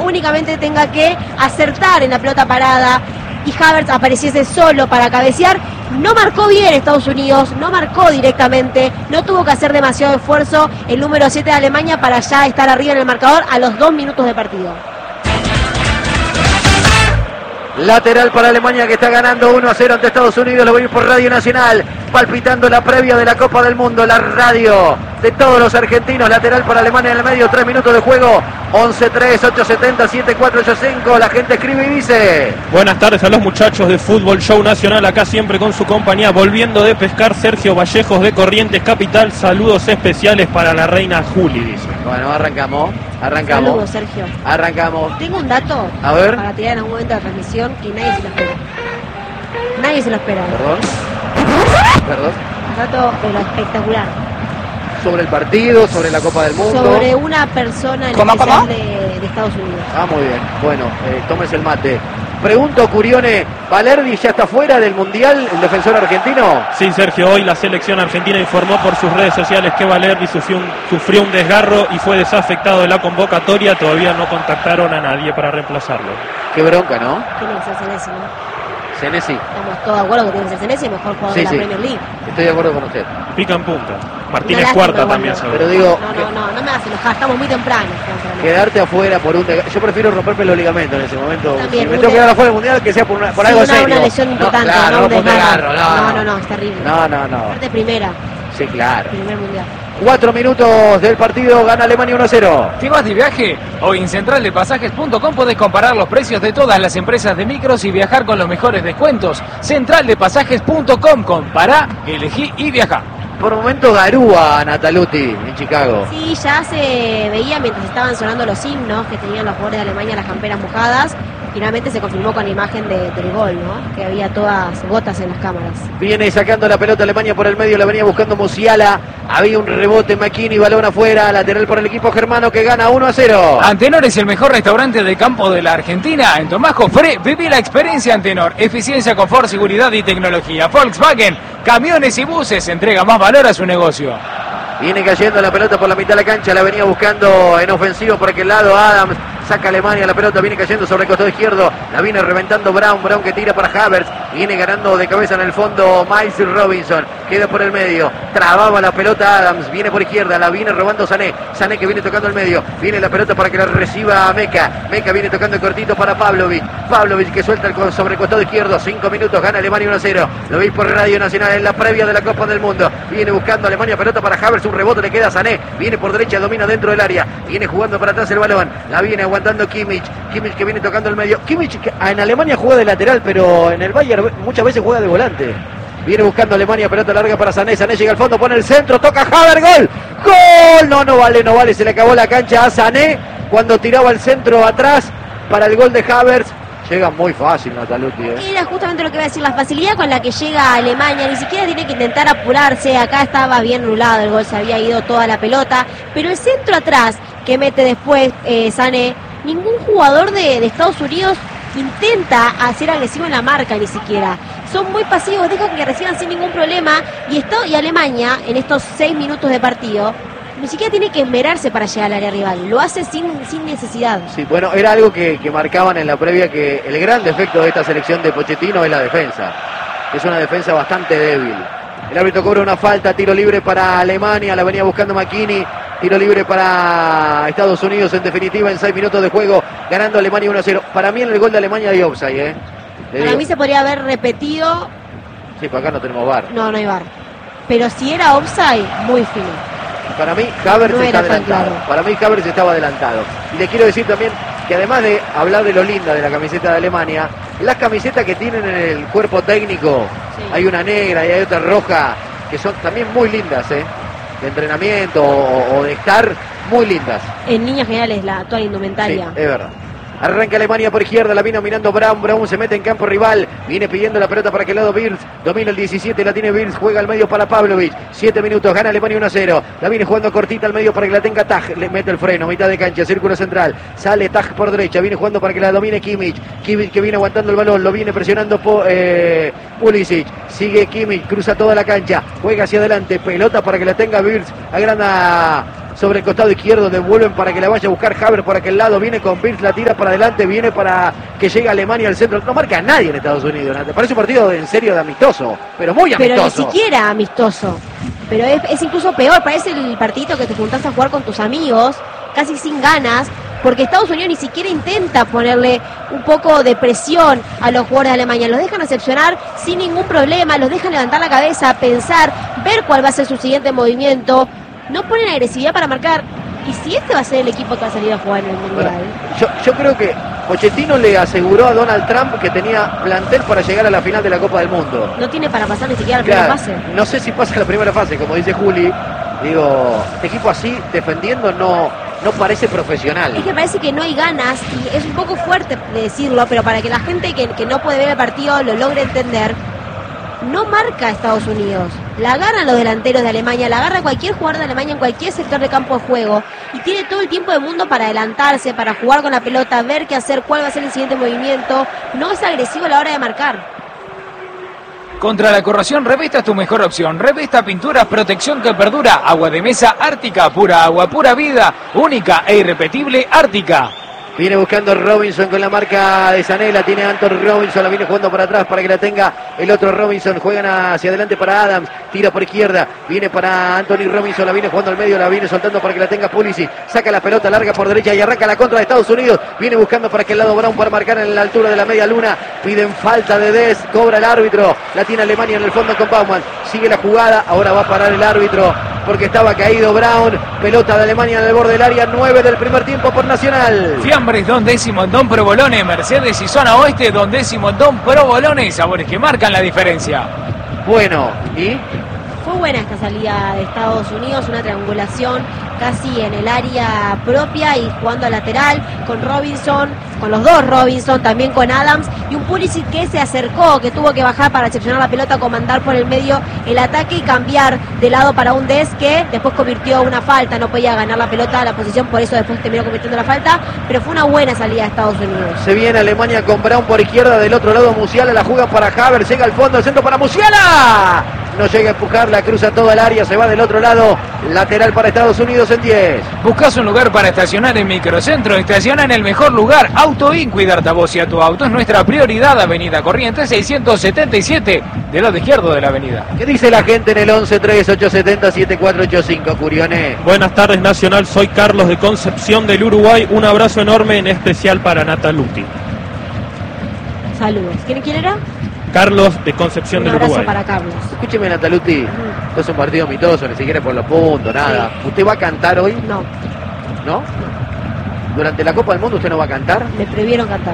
únicamente tenga que acertar en la pelota parada y Havertz apareciese solo para cabecear. No marcó bien Estados Unidos, no marcó directamente, no tuvo que hacer demasiado esfuerzo el número 7 de Alemania para ya estar arriba en el marcador a los 2 minutos de partido. Lateral para Alemania que está ganando 1-0 ante Estados Unidos. Lo voy a ir por Radio Nacional, palpitando la previa de la Copa del Mundo, la radio de todos los argentinos. Lateral para Alemania en el medio, 3 minutos de juego. 11-3, 8-70, 7-4-8-5. La gente escribe y dice: buenas tardes a los muchachos de Fútbol Show Nacional, acá siempre con su compañía, volviendo de pescar. Sergio Vallejos de Corrientes Capital, saludos especiales para la reina Juli, dice. Bueno, arrancamos. Saludos, Sergio. Arrancamos. Tengo un dato a ver, para tirar en algún momento de la transmisión que nadie se lo espera. Nadie se lo espera. Perdón. Un dato de lo espectacular. Sobre el partido, sobre la Copa del Mundo. Sobre una persona en especial de Estados Unidos. Ah, muy bien. Bueno, tómese el mate. Pregunto, Curione, ¿Valerdi ya está fuera del Mundial, el defensor argentino? Sí, Sergio, hoy la selección argentina informó por sus redes sociales que Valerdi sufrió un desgarro y fue desafectado de la convocatoria. Todavía no contactaron a nadie para reemplazarlo. Qué bronca, ¿no? Tiene que ser Senesi, ¿no? Senesi. Estamos todos de acuerdo que tiene que ser Senesi, el mejor jugador de la Premier League. Estoy de acuerdo con usted. Pica en punta. Martínez Cuarta también sabe. Pero digo, no me hagas enojar, estamos muy temprano. Quedarte afuera por un desgarro. Yo prefiero romperme los ligamentos en ese momento. También, si me tengo que quedar afuera del Mundial, que sea por algo serio. Una lesión importante, no, un desgarro. No, es terrible. No. Aparte primera. Sí, claro. Primer Mundial. 4 minutos del partido, gana Alemania 1-0. ¿Te vas de viaje? Hoy en centraldepasajes.com podés comparar los precios de todas las empresas de micros y viajar con los mejores descuentos. Centraldepasajes.com, compará, elegí y viajá. Por momento Garúa Nataluti en Chicago. Sí, ya se veía mientras estaban sonando los himnos que tenían los jugadores de Alemania las camperas mojadas. Finalmente se confirmó con la imagen del gol, ¿no? Que había todas gotas en las cámaras. Viene sacando la pelota Alemania por el medio, la venía buscando Musiala. Había un rebote, McKinney, balón afuera, lateral por el equipo germano que gana 1-0. Antenor es el mejor restaurante de campo de la Argentina. En Tomás Jofré, viví la experiencia Antenor. Eficiencia, confort, seguridad y tecnología. Volkswagen, camiones y buses, entrega más valor a su negocio. Viene cayendo la pelota por la mitad de la cancha, la venía buscando en ofensivo por aquel lado Adams. Saca Alemania la pelota, viene cayendo sobre el costado izquierdo, la viene reventando Brown que tira para Havertz, viene ganando de cabeza en el fondo Miles Robinson, queda por el medio, trababa la pelota Adams, viene por izquierda, la viene robando Sané que viene tocando el medio, viene la pelota para que la reciba Meca viene tocando el cortito para Pavlovic que suelta sobre el costado izquierdo, 5 minutos, gana Alemania 1-0, lo veis por Radio Nacional en la previa de la Copa del Mundo, viene buscando Alemania, pelota para Havertz, un rebote le queda a Sané, viene por derecha, domina dentro del área, viene jugando para atrás el balón, la viene aguantando Kimmich que viene tocando el medio. Kimmich que en Alemania juega de lateral, pero en el Bayern muchas veces juega de volante. Viene buscando Alemania, pelota larga para Sané llega al fondo, pone el centro, toca Havertz, ¡gol! No vale, se le acabó la cancha a Sané cuando tiraba el centro atrás para el gol de Havertz. Llega muy fácil Nataluti. Era justamente lo que iba a decir, la facilidad con la que llega Alemania, ni siquiera tiene que intentar apurarse, acá estaba bien anulado el gol, se había ido toda la pelota, pero el centro atrás que mete después Sané, ningún jugador de Estados Unidos intenta hacer agresivo en la marca ni siquiera. Son muy pasivos, dejan que reciban sin ningún problema y Alemania en estos 6 minutos de partido ni siquiera tiene que esmerarse para llegar al área rival, lo hace sin necesidad. Sí, bueno, era algo que marcaban en la previa, que el gran defecto de esta selección de Pochettino es la defensa. Es una defensa bastante débil. El árbitro cobra una falta, tiro libre para Alemania, la venía buscando McKinney. Tiro libre para Estados Unidos, en definitiva, en 6 minutos de juego, ganando Alemania 1-0. Para mí en el gol de Alemania hay offside, Para mí se podría haber repetido. Sí, para acá no tenemos VAR. No hay VAR. Pero si era offside, muy fino. Para mí Havertz no está adelantado. Claro. Para mí Havertz estaba adelantado. Y le quiero decir también que además de hablar de lo linda de la camiseta de Alemania, las camisetas que tienen en el cuerpo técnico, sí. Hay una negra y hay otra roja, que son también muy lindas, de entrenamiento o de estar, muy lindas. En líneas generales la actual indumentaria. Sí, es verdad. Arranca Alemania por izquierda, la viene dominando Brown se mete en campo rival, viene pidiendo la pelota para aquel lado Wirtz, domina el 17, la tiene Wirtz, juega al medio para Pavlovic, 7 minutos, gana Alemania 1-0, la viene jugando cortita al medio para que la tenga Taj, le mete el freno, mitad de cancha, círculo central, sale Taj por derecha, viene jugando para que la domine Kimmich que viene aguantando el balón, lo viene presionando Pulisic, sigue Kimmich, cruza toda la cancha, juega hacia adelante, pelota para que la tenga Wirtz, agranda sobre el costado izquierdo, devuelven para que la vaya a buscar Havertz por aquel lado, viene con Pirtz, la tira para adelante, viene para que llegue Alemania al centro, no marca a nadie en Estados Unidos, parece un partido en serio de amistoso, pero muy amistoso. Pero ni siquiera amistoso, pero es incluso peor, parece el partidito que te juntás a jugar con tus amigos, casi sin ganas, porque Estados Unidos ni siquiera intenta ponerle un poco de presión a los jugadores de Alemania, los dejan recepcionar sin ningún problema, los dejan levantar la cabeza, pensar, ver cuál va a ser su siguiente movimiento, no ponen agresividad para marcar. ¿Y si este va a ser el equipo que va a salir a jugar en el Mundial? Bueno, yo creo que Pochettino le aseguró a Donald Trump que tenía plantel para llegar a la final de la Copa del Mundo. No tiene para pasar ni siquiera la primera fase. No sé si pasa la primera fase, como dice Juli. Digo, este equipo así, defendiendo, no parece profesional. Es que parece que no hay ganas, y es un poco fuerte de decirlo, pero para que la gente que no puede ver el partido lo logre entender, no marca a Estados Unidos. La agarran los delanteros de Alemania, la agarra cualquier jugador de Alemania en cualquier sector de campo de juego, y tiene todo el tiempo del mundo para adelantarse, para jugar con la pelota, ver qué hacer, cuál va a ser el siguiente movimiento. No es agresivo a la hora de marcar. Contra la corrosión, Revesta es tu mejor opción. Revesta Pinturas, protección que perdura. Agua de mesa Ártica, pura agua, pura vida. Única e irrepetible Ártica. Viene buscando Robinson con la marca de Zanella, tiene a Anton Robinson, la viene jugando para atrás para que la tenga el otro Robinson, juegan hacia adelante para Adams, tira por izquierda, viene para Anthony Robinson, la viene jugando al medio, la viene soltando para que la tenga Pulisic, saca la pelota larga por derecha y arranca la contra de Estados Unidos, viene buscando para que el lado Brown para marcar en la altura de la media luna, piden falta de Des, cobra el árbitro, la tiene Alemania en el fondo con Baumann, sigue la jugada, ahora va a parar el árbitro porque estaba caído Brown, pelota de Alemania en el borde del área, 9 del primer tiempo por Nacional. Fiambres Don Décimo Don Provolone, Mercedes y Zona Oeste Don Décimo Don Provolone, sabores que marcan la diferencia. Bueno, ¿y? Fue buena esta salida de Estados Unidos, una triangulación casi en el área propia y jugando a lateral con Robinson, con los dos Robinson, también con Adams, y un Pulisic que se acercó, que tuvo que bajar para recepcionar la pelota, comandar por el medio el ataque y cambiar de lado para un Des que después convirtió una falta, no podía ganar la pelota a la posición, por eso después terminó convirtiendo la falta, pero fue una buena salida de Estados Unidos. Se viene Alemania con Brown por izquierda, del otro lado Musiala, la juega para Havertz, llega al fondo, el centro para Musiala, no llega a empujarla, cruza toda el área, se va del otro lado, lateral para Estados Unidos en 10. ¿Buscas un lugar para estacionar en Microcentro? Estaciona en el mejor lugar. Autoin, cuidarte a vos y a tu auto es nuestra prioridad. Avenida Corrientes 677, del lado izquierdo de la avenida. ¿Qué dice la gente en el 11-3870-7485, Curioné? Buenas tardes, Nacional. Soy Carlos de Concepción del Uruguay. Un abrazo enorme, en especial para Nataluti. Saludos. ¿Quién era? Carlos de Concepción del Uruguay. Un abrazo para Carlos. Escúcheme, Nataluti, esto es un partido amistoso, ni siquiera por los puntos, nada. Sí. ¿Usted va a cantar hoy? No. ¿No? ¿Durante la Copa del Mundo usted no va a cantar? Me prohibieron cantar.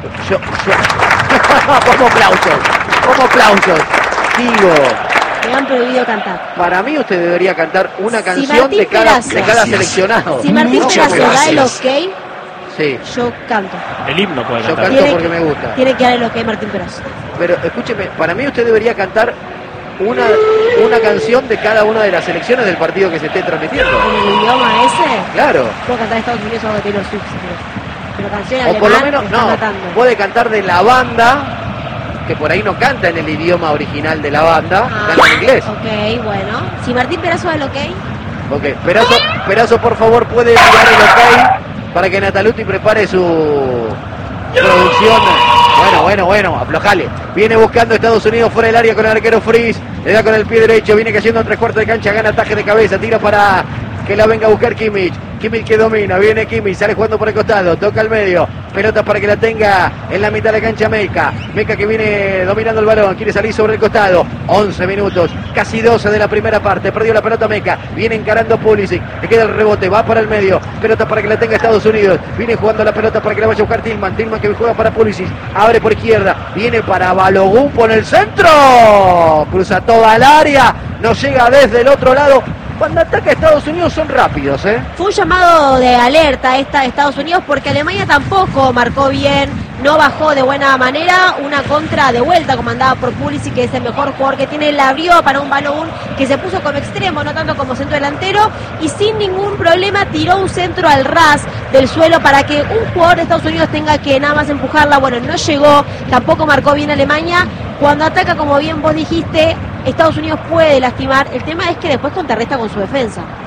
Como aplausos. Digo, me han prohibido cantar. Para mí usted debería cantar una canción de cada seleccionado. Si Martín Perazo da el ok, sí, yo canto. El himno puede cantar. Yo canto porque me gusta. Tiene que dar el ok Martín Perazo. Pero escúcheme, para mí usted debería cantar una canción de cada una de las selecciones del partido que se esté transmitiendo. ¿En el idioma ese? Claro. Puedo cantar Estados Unidos o algo de Taylor Swift, pero canción o alemán, por lo menos, no, puede cantar de la banda, que por ahí no canta en el idioma original de la banda, canta en inglés. Ok, bueno. Si Martín Perazo da el ok. Ok, Perazo, por favor, puede enviar el ok para que Nataluti prepare su producción. Bueno, aflojale. Viene buscando Estados Unidos fuera del área con el arquero Fries. Le da con el pie derecho, viene cayendo en 3/4 de cancha, gana ataque de cabeza, tira para que la venga a buscar Kimmich. Kimmich que domina, viene Kimmich, sale jugando por el costado, toca al medio, pelota para que la tenga en la mitad de la cancha Meca que viene dominando el balón, quiere salir sobre el costado, 11 minutos, casi 12 de la primera parte, perdió la pelota Meca, viene encarando Pulisic, le queda el rebote, va para el medio, pelota para que la tenga Estados Unidos, viene jugando la pelota para que la vaya a buscar Tillman que juega para Pulisic, abre por izquierda, viene para Balogun por el centro, cruza toda el área, no llega desde el otro lado. Cuando ataca a Estados Unidos son rápidos, ¿eh? Fue un llamado de alerta esta de Estados Unidos porque Alemania tampoco marcó bien, no bajó de buena manera, una contra de vuelta comandada por Pulisic, que es el mejor jugador que tiene, la abrió para un Balogun que se puso como extremo, no tanto como centro delantero, y sin ningún problema tiró un centro al ras del suelo para que un jugador de Estados Unidos tenga que nada más empujarla. Bueno, no llegó, tampoco marcó bien Alemania. Cuando ataca, como bien vos dijiste, Estados Unidos puede lastimar. El tema es que después contrarresta con su defensa.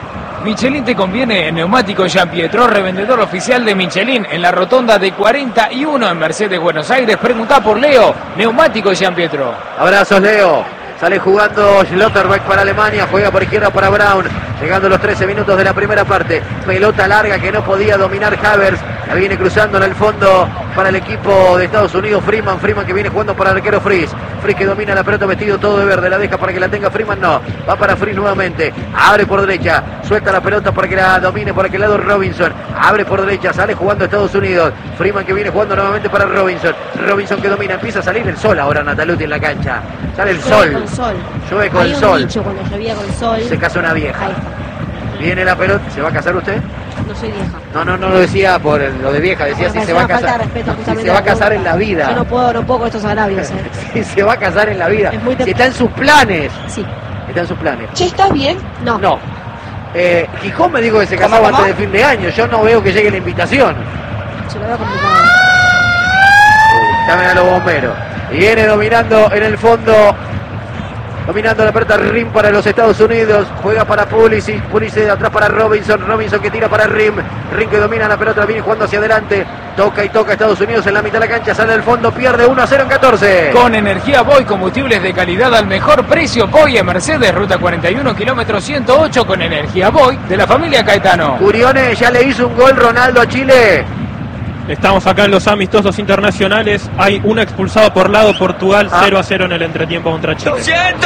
Michelin te conviene en Neumáticos Giampietro, revendedor oficial de Michelin en la rotonda de 41 en Mercedes, Buenos Aires. Preguntá por Leo, Neumáticos Giampietro. Abrazos, Leo. Sale jugando Schlotterbeck para Alemania, juega por izquierda para Brown, llegando a los 13 minutos de la primera parte. Pelota larga que no podía dominar Havertz, la viene cruzando en el fondo para el equipo de Estados Unidos. Freeman que viene jugando para el arquero Fries que domina la pelota vestido todo de verde, la deja para que la tenga Freeman, no, va para Fries nuevamente, abre por derecha, suelta la pelota para que la domine por aquel lado Robinson, abre por derecha, sale jugando Estados Unidos. Freeman que viene jugando nuevamente para Robinson que domina, empieza a salir el sol ahora Nataluti en la cancha, sale el sol. Llueve con el sol. Dicho, cuando llovía con el sol. Se casa una vieja. Ahí está. Viene la pelota. ¿Se va a casar usted? No soy vieja. No lo decía por lo de vieja, decía si se va a casar. Si se va a casar en la vida. Yo no puedo con estos agravios. Si se va a casar en la vida. Si está en sus planes. Sí. Está en sus planes. ¿Che, estás bien? No. Gijón me dijo que se casaba antes de fin de año. Yo no veo que llegue la invitación. Se lo veo complicado. Llamen a los bomberos. Y viene dominando en el fondo. Dominando la pelota Rim para los Estados Unidos. Juega para Pulisic de atrás para Robinson que tira para Rim que domina la pelota, viene jugando hacia adelante. Toca Estados Unidos en la mitad de la cancha. Sale del fondo, pierde 1-0 en 14. Con energía Boy, combustibles de calidad al mejor precio. Boy en Mercedes, ruta 41, kilómetro 108. Con energía Boy de la familia Caetano. Curione ya le hizo un gol Ronaldo a Chile. Estamos acá en los amistosos internacionales. Hay un expulsado por lado. Portugal 0-0 en el entretiempo contra Chile.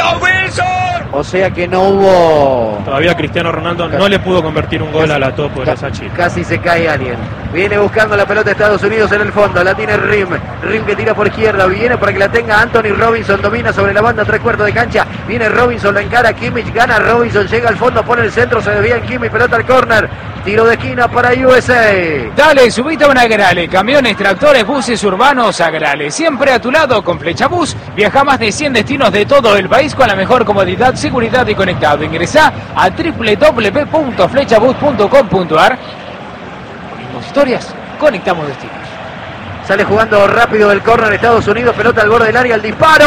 O sea que no hubo... Todavía Cristiano Ronaldo no le pudo convertir un gol a la topo de esa Chile. Casi se cae alguien. Viene buscando la pelota de Estados Unidos en el fondo. La tiene Rim que tira por izquierda. Viene para que la tenga Anthony Robinson. Domina sobre la banda, 3/4 de cancha. Viene Robinson, la encara Kimmich. Gana Robinson, llega al fondo, pone el centro. Se desvía en Kimmich, pelota al córner. Tiro de esquina para USA. Dale, subite a una Agrale. Camiones, tractores, buses urbanos, Agrale. Siempre a tu lado con Flechabús. Viaja a más de 100 destinos de todo el país con la mejor comodidad, seguridad y conectado. Ingresá a www.flechabus.com.ar. Unimos historias, conectamos destinos. Sale jugando rápido del córner Estados Unidos. Pelota al borde del área, el disparo.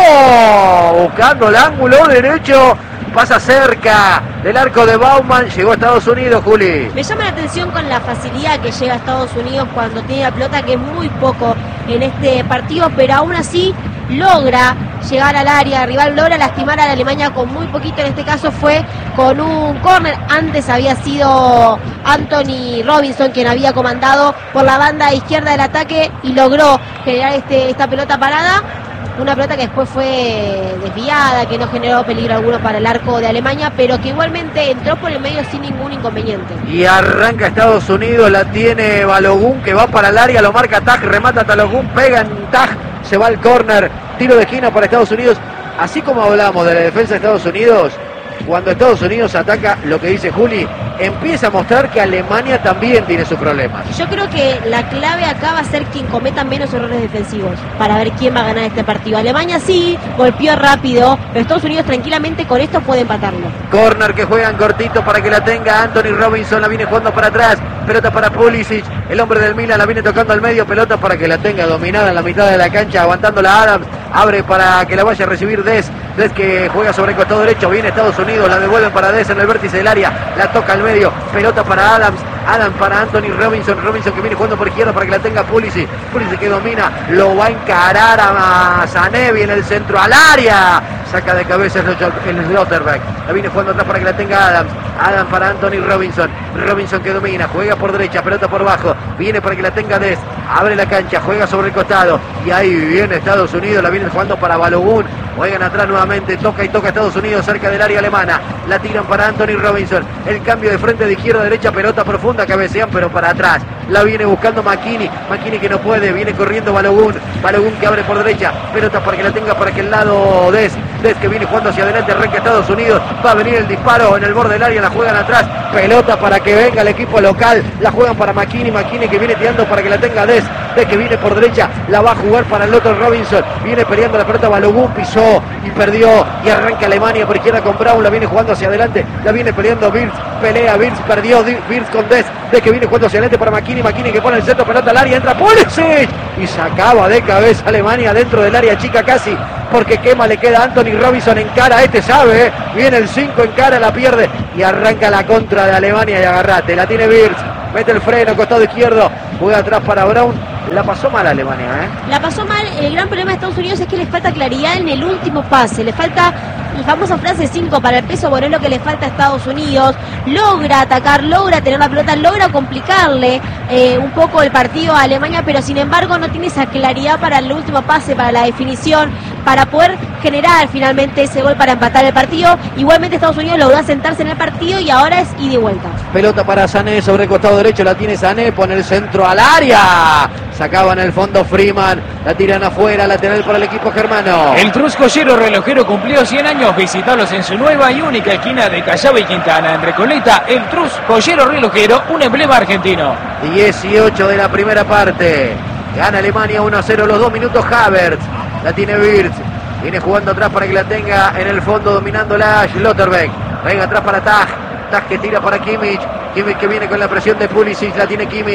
¡Oh! Buscando el ángulo derecho. Pasa cerca del arco de Baumann. Llegó a Estados Unidos, Juli. Me llama la atención con la facilidad que llega a Estados Unidos cuando tiene la pelota, que es muy poco en este partido, pero aún así logra llegar al área rival, logra lastimar a la Alemania con muy poquito. En este caso fue con un córner. Antes había sido Anthony Robinson quien había comandado por la banda izquierda del ataque y logró generar esta pelota parada. Una pelota que después fue desviada, que no generó peligro alguno para el arco de Alemania, pero que igualmente entró por el medio sin ningún inconveniente. Y arranca Estados Unidos, la tiene Balogun que va para el área, lo marca Taj, remata Balogun, pega en Taj, se va al córner, tiro de esquina para Estados Unidos. Así como hablamos de la defensa de Estados Unidos, cuando Estados Unidos ataca, lo que dice Juli, empieza a mostrar que Alemania también tiene sus problemas. Yo creo que la clave acá va a ser quien cometa menos errores defensivos para ver quién va a ganar este partido. Alemania sí golpeó rápido, pero Estados Unidos tranquilamente con esto puede empatarlo. Corner que juegan cortito para que la tenga Anthony Robinson, la viene jugando para atrás, pelota para Pulisic, el hombre del Milan la viene tocando al medio, pelota para que la tenga dominada en la mitad de la cancha, aguantándola Adams, abre para que la vaya a recibir Des que juega sobre el costado derecho, viene Estados Unidos, la devuelven para Des en el vértice del área, la toca al medio, pelota para Adams para Anthony Robinson que viene jugando por izquierda para que la tenga Pulisic que domina, lo va a encarar a Zanevi en el centro al área, saca de cabeza el Schlotterbeck, la viene jugando atrás para que la tenga Adams para Anthony Robinson que domina, juega por derecha, pelota por bajo, viene para que la tenga Des, abre la cancha, juega sobre el costado y ahí viene Estados Unidos, la viene jugando para Balogun, juegan atrás nuevamente, toca Estados Unidos cerca del área alemana, la tiran para Anthony Robinson, el cambio de frente de izquierda a derecha, pelota profunda, cabecean pero para atrás, la viene buscando McKinney que no puede, viene corriendo Balogun que abre por derecha, pelota para que la tenga para aquel lado Des que viene jugando hacia adelante, arranca Estados Unidos, va a venir el disparo en el borde del área, la juegan atrás, pelota para que venga el equipo local, la juegan para McKinney que viene tirando para que la tenga Des de que viene por derecha, la va a jugar para el otro Robinson, viene peleando la pelota, Balogun pisó y perdió, y arranca Alemania por izquierda con Brown, la viene jugando hacia adelante, la viene peleando Wirtz, pelea Wirtz, perdió Wirtz con Des, de que viene jugando hacia adelante para McKinney que pone el centro, pelota al área, entra Pulisic, y sacaba de cabeza Alemania dentro del área chica casi, porque quema, le queda Anthony Robinson en cara, este sabe, viene el 5 en cara, la pierde, y arranca la contra de Alemania, y agarrate, la tiene Wirtz, mete el freno, costado izquierdo, juega atrás para Brown, la pasó mal Alemania, La pasó mal, el gran problema de Estados Unidos es que le falta claridad en el último pase, le falta la famosa frase 5 para el peso, bueno, es lo que le falta a Estados Unidos, logra atacar, logra tener la pelota, logra complicarle un poco el partido a Alemania, pero sin embargo no tiene esa claridad para el último pase, para la definición, para poder generar finalmente ese gol para empatar el partido. Igualmente Estados Unidos logró sentarse en el partido y ahora es ida y vuelta. Pelota para Sané sobre el costado derecho, la tiene Sané, pone el centro al área, sacaba en el fondo Freeman, la tiran afuera, lateral para el equipo germano. El Trus Joyero Relojero cumplió 100 años, visitalos en su nueva y única esquina de Callao y Quintana, en Recoleta. El Trus Joyero Relojero, un emblema argentino. 18 de la primera parte, gana Alemania 1-0, los 2 minutos Havertz, la tiene Wirtz, viene jugando atrás para que la tenga en el fondo, dominándola Schlotterbeck, venga atrás para Tag que tira para Kimmich que viene con la presión de Pulisic, la tiene Kimmich,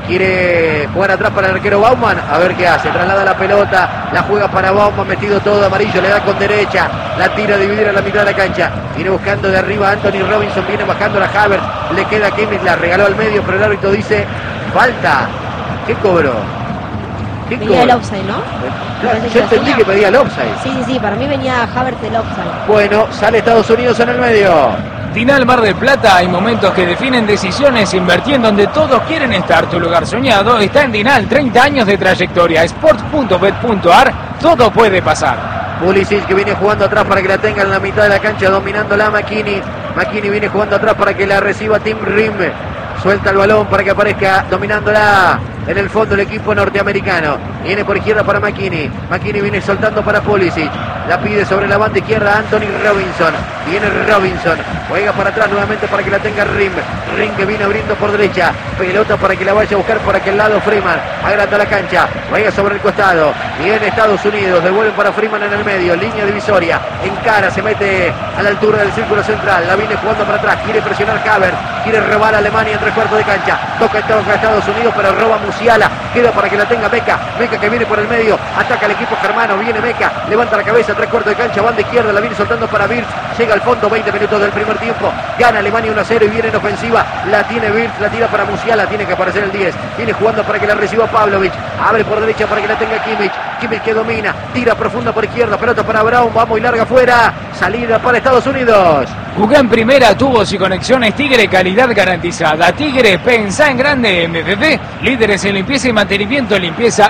quiere jugar atrás para el arquero Baumann, a ver qué hace, traslada la pelota, la juega para Baumann, metido todo de amarillo, le da con derecha, la tira a dividir a la mitad de la cancha, viene buscando de arriba Anthony Robinson, viene bajando la Havertz, le queda Kimmich, la regaló al medio, pero el árbitro dice falta. ¿Qué cobró? Venía el offside, ¿no? Claro, yo entendí que pedía el offside. Sí, para mí venía Havertz del offside. Bueno, sale Estados Unidos en el medio. Dinal Mar del Plata, hay momentos que definen decisiones, invertí en donde todos quieren estar. Tu lugar soñado está en Dinal, 30 años de trayectoria, sports.bet.ar, todo puede pasar. Pulisic que viene jugando atrás para que la tenga en la mitad de la cancha, dominándola McKinney viene jugando atrás para que la reciba Tim Rim, suelta el balón para que aparezca dominándola en el fondo el equipo norteamericano, viene por izquierda para McKinney viene soltando para Pulisic, la pide sobre la banda izquierda Anthony Robinson, viene Robinson, juega para atrás nuevamente para que la tenga Rim que viene abriendo por derecha, pelota para que la vaya a buscar por aquel lado Freeman, agranda la cancha, juega sobre el costado, viene Estados Unidos, devuelven para Freeman en el medio, línea divisoria, encara, se mete a la altura del círculo central, la viene jugando para atrás, quiere presionar Havertz, quiere robar a Alemania en 3/4 de cancha, toca a Estados Unidos, pero roba Musiala, queda para que la tenga Meca que viene por el medio, ataca al equipo germano, viene Meca, levanta la cabeza, 3/4 de cancha, banda izquierda, la viene soltando para Wirtz, llega al fondo, 20 minutos del primer tiempo, gana Alemania 1-0 y viene en ofensiva, la tiene Wirtz, la tira para Musiala, tiene que aparecer el 10, viene jugando para que la reciba Pavlovic, abre por derecha para que la tenga Kimmich que domina, tira profunda por izquierda, pelota para Brown, va muy larga afuera, salida para Estados Unidos. Jugá en primera, tubos y conexiones Tigre, calidad garantizada. Tigre, pensá en grande. MPP, líderes en limpieza y mantenimiento, limpieza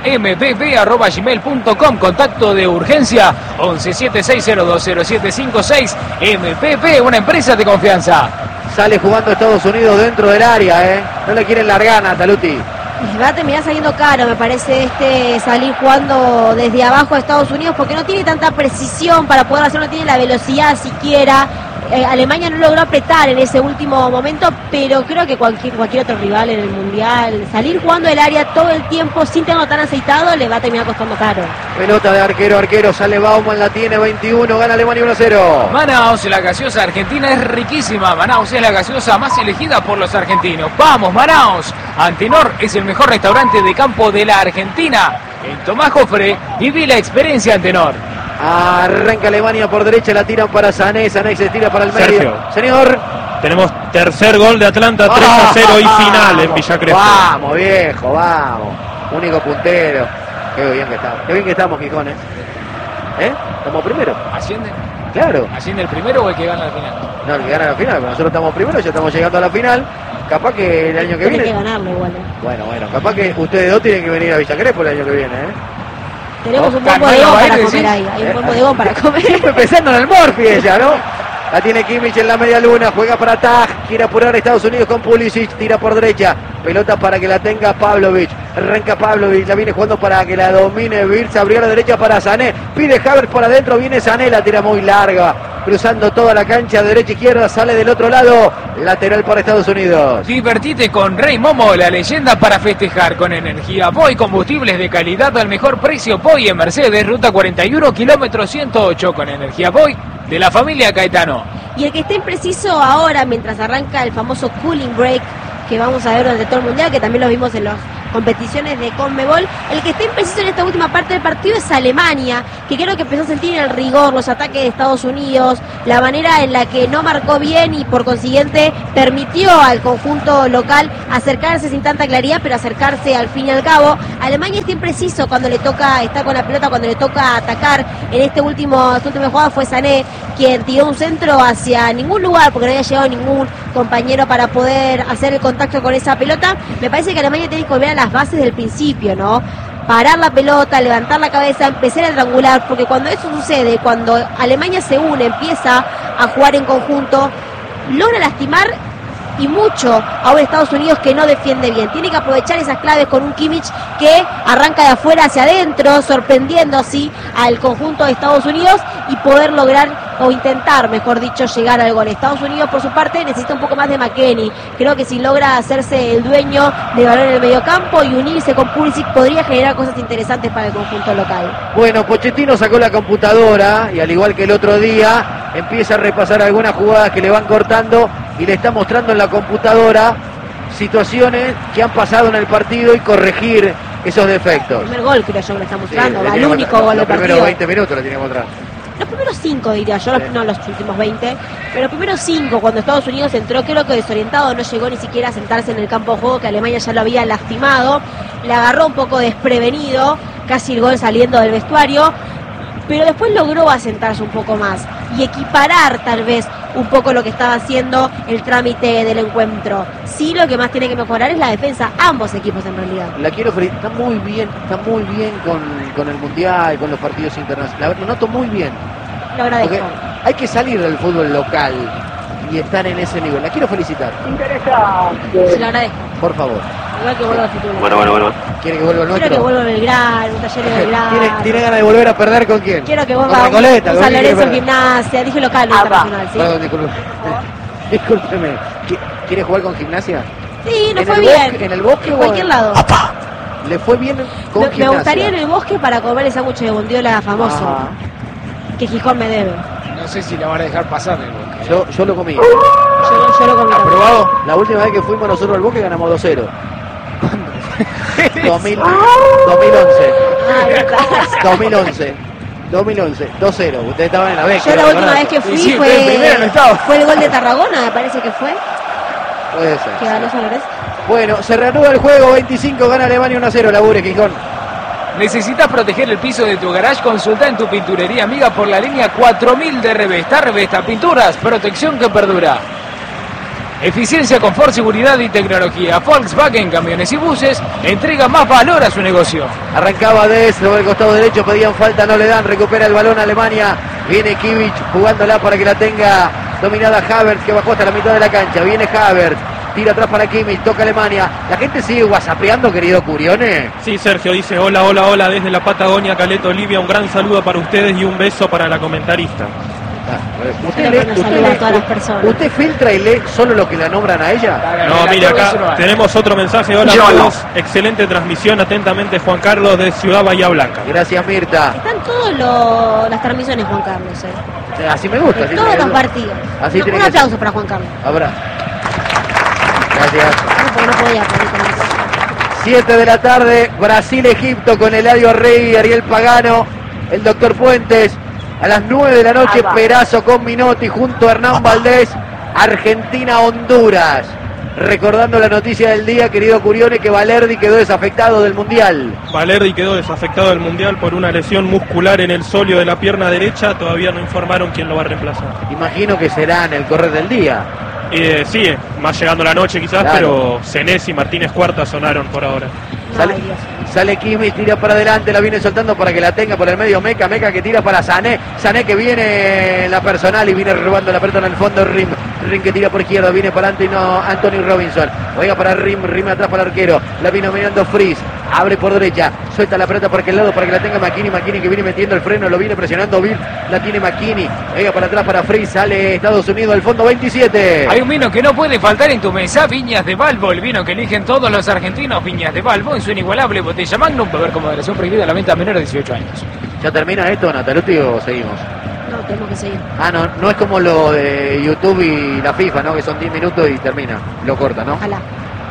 mpp@gmail.com, contacto de urgencia 1176020756. MPP, una empresa de confianza. Sale jugando Estados Unidos dentro del área, no le quieren largar a Taluti. Va a terminar saliendo caro, me parece, salir jugando desde abajo a Estados Unidos, porque no tiene tanta precisión para poder hacerlo, no tiene la velocidad siquiera. Alemania no logró apretar en ese último momento, pero creo que cualquier otro rival en el Mundial, salir jugando el área todo el tiempo sin tenerlo tan aceitado, le va a terminar costando caro. Pelota de arquero, sale Baumann, la tiene 21, gana Alemania 1-0. Manaos, la gaseosa argentina es riquísima. Manaos es la gaseosa más elegida por los argentinos. ¡Vamos, Manaos! Antenor es el mejor restaurante de campo de la Argentina. En Tomás Jofre, viví la experiencia Antenor. Arranca Alemania por derecha, la tiran para Sané se tira para el medio. Sergio. Señor. Tenemos tercer gol de Atlanta, 3-0 y final en Villa Crespo. Vamos, viejo, vamos. Único puntero. Qué bien que estamos, Gijón, ¿Estamos primero? ¿Ascienden? Claro. ¿Asciende el primero o el que gana la final? No, el que gana la final, pero nosotros estamos primero, ya estamos llegando a la final. Capaz que el año que viene. Tiene que ganarlo igual. Bueno, capaz que ustedes dos tienen que venir a Villa Crespo el año que viene, Tenemos un buen bodegón para comer ahí. Hay un buen bodegón para comer. Siempre pensando en el Morphy ella, ¿no? La tiene Kimmich en la media luna, juega para Tag, quiere apurar a Estados Unidos con Pulisic, tira por derecha, pelota para que la tenga Pavlovic, arranca Pavlovic, la viene jugando para que la domine Wirtz, abrió a la derecha para Sané, pide Havertz por adentro, viene Sané, la tira muy larga, cruzando toda la cancha, derecha, izquierda, sale del otro lado, lateral para Estados Unidos. Divertite con Rey Momo, la leyenda para festejar con energía Boy, combustibles de calidad al mejor precio. Boy en Mercedes, ruta 41, kilómetro 108, con energía Boy de la familia Caetano. Y el que esté impreciso ahora, mientras arranca el famoso cooling break, que vamos a ver durante todo el mundial, que también lo vimos en las competiciones de Conmebol, el que esté impreciso en esta última parte del partido es Alemania, que creo que empezó a sentir el rigor, los ataques de Estados Unidos, la manera en la que no marcó bien y por consiguiente permitió al conjunto local acercarse sin tanta claridad, pero acercarse al fin y al cabo. Alemania está impreciso cuando le toca, está con la pelota cuando le toca atacar. En esta última jugada fue Sané quien tiró un centro hacia ningún lugar, porque no había llegado ningún compañero para poder hacer el contacto con esa pelota. Me parece que Alemania tiene que volver a las bases del principio, ¿no? Parar la pelota, levantar la cabeza, empezar a triangular, porque cuando eso sucede, cuando Alemania se une, empieza a jugar en conjunto, logra lastimar y mucho a un Estados Unidos que no defiende bien. Tiene que aprovechar esas claves con un Kimmich que arranca de afuera hacia adentro, sorprendiendo así al conjunto de Estados Unidos y poder lograr, o intentar, mejor dicho, llegar al gol. Estados Unidos, por su parte, necesita un poco más de McKennie. Creo que si logra hacerse el dueño de balón en el mediocampo y unirse con Pulisic, podría generar cosas interesantes para el conjunto local. Bueno, Pochettino sacó la computadora y al igual que el otro día, empieza a repasar algunas jugadas que le van cortando y le está mostrando en la computadora situaciones que han pasado en el partido y corregir esos defectos. El primer gol, creo yo, que le está mostrando, Sí, el único gol del partido. Los primeros 20 minutos lo tiene que mostrar. Los primeros 5 diría yo, Sí. no los últimos 20, pero los primeros 5 cuando Estados Unidos entró, creo que desorientado, no llegó ni siquiera a sentarse en el campo de juego, que Alemania ya lo había lastimado, le agarró un poco desprevenido, casi el gol saliendo del vestuario, pero después logró asentarse un poco más y equiparar tal vez un poco lo que estaba haciendo el trámite del encuentro. Sí, lo que más tiene que mejorar es la defensa, ambos equipos en realidad. La quiero felicitar, está muy bien con el Mundial, con los partidos internacionales. Lo noto muy bien. Lo agradezco. Porque hay que salir del fútbol local y estar en ese nivel. La quiero felicitar. Se lo agradezco. Por favor. Igual que vuelva al futuro. Bueno. ¿Quiere que vuelva el nuestro? Quiero que vuelva Belgrano, un taller de Belgrano. ¿Tiene ganas de volver a perder con quién? Quiero que Con vuelva Recoleta, un ¿con San quién quiere Lorenzo en perder? Gimnasia, dije local, no internacional, ¿sí? Perdón, discúlpeme. ¿Quiere jugar con Gimnasia? Sí, nos ¿En fue el bien. bosque- en el bosque En o cualquier en- lado. Le fue bien con Me Gimnasia. gustaría en el bosque para comer el sándwich de bondiola famoso, Ajá. que Gijón me debe. No sé si la van a dejar pasar el Boca. Yo lo comí. Yo lo comí. ¿Aprobado? La última vez que fuimos nosotros al bosque ganamos 2-0. 2011. Ah, verdad. 2011. 2-0. Ustedes estaban en la beca. Yo la última ¿verdad? vez que fui Sí, ustedes primero no estaban. fue el gol de Tarragona, me parece que fue, Puede ser. que ganó San Lorenzo. Bueno, se reanuda el juego. 25 gana Alemania 1-0. Labure, Quijón. ¿Necesitas proteger el piso de tu garage? Consulta en tu pinturería amiga por la línea 4000 de Revesta. Revesta Pinturas, protección que perdura. Eficiencia, confort, seguridad y tecnología. Volkswagen Camiones y Buses entrega más valor a su negocio. Arrancaba Des sobre el costado derecho, pedían falta, no le dan, recupera el balón Alemania, viene Kimmich jugándola para que la tenga dominada Havertz, que bajó hasta la mitad de la cancha, viene Havertz, tira atrás para Kimmich, toca Alemania, la gente sigue whatsappeando, querido Curione. Sí, Sergio dice hola desde la Patagonia, Caleta, Olivia, un gran saludo para ustedes y un beso para la comentarista. Creo que nos saluda a todas las personas. ¿Usted filtra y lee solo lo que la nombran a ella? No, mira, acá tenemos otro mensaje. Hola a todos, excelente transmisión, atentamente Juan Carlos de Ciudad Bahía Blanca. Gracias, Mirta. Están todas las transmisiones, Juan Carlos, Así me gusta. así todos tiene los que- partidos. Así Un tiene que aplauso ser. para Juan Carlos. Abrazo. Gracias. Porque no podía poner con eso. 7 de la tarde, Brasil-Egipto con Eladio Rey, Ariel Pagano, el doctor Puentes. A las 9 de la noche, Perazo con Minotti junto a Hernán Valdés, Argentina-Honduras. Recordando la noticia del día, querido Curione, que Valerdi quedó desafectado del Mundial. Valerdi quedó desafectado del Mundial por una lesión muscular en el sóleo de la pierna derecha. Todavía no informaron quién lo va a reemplazar. Imagino que será en el correr del día. Sí, más llegando la noche quizás, Claro. pero Senesi y Martínez Cuarta sonaron por ahora. Sale, Ay, Dios. sale Kimmich, tira para adelante, la viene soltando para que la tenga por el medio Meca que tira para Sané, Sané que viene en la personal y viene robando la pelota en el fondo, Rim que tira por izquierda, viene para Anthony Robinson, oiga para Rim atrás para el arquero, la viene dominando Fries, abre por derecha, suelta la pelota por aquel lado para que la tenga McKinney, que viene metiendo el freno, lo viene presionando Bill, la tiene McKinney, venga para atrás para Free, sale Estados Unidos al fondo 27. Hay un vino que no puede faltar en tu mesa, Viñas de Balbo, el vino que eligen todos los argentinos, Viñas de Balbo, en su inigualable botella Magnum, beber con moderación, prohibida la venta a menores de 18 años. ¿Ya termina esto, Nataluti, o seguimos? No, tenemos que seguir. No es como lo de YouTube y la FIFA, ¿no? Que son 10 minutos y termina, lo corta, ¿no? Ojalá.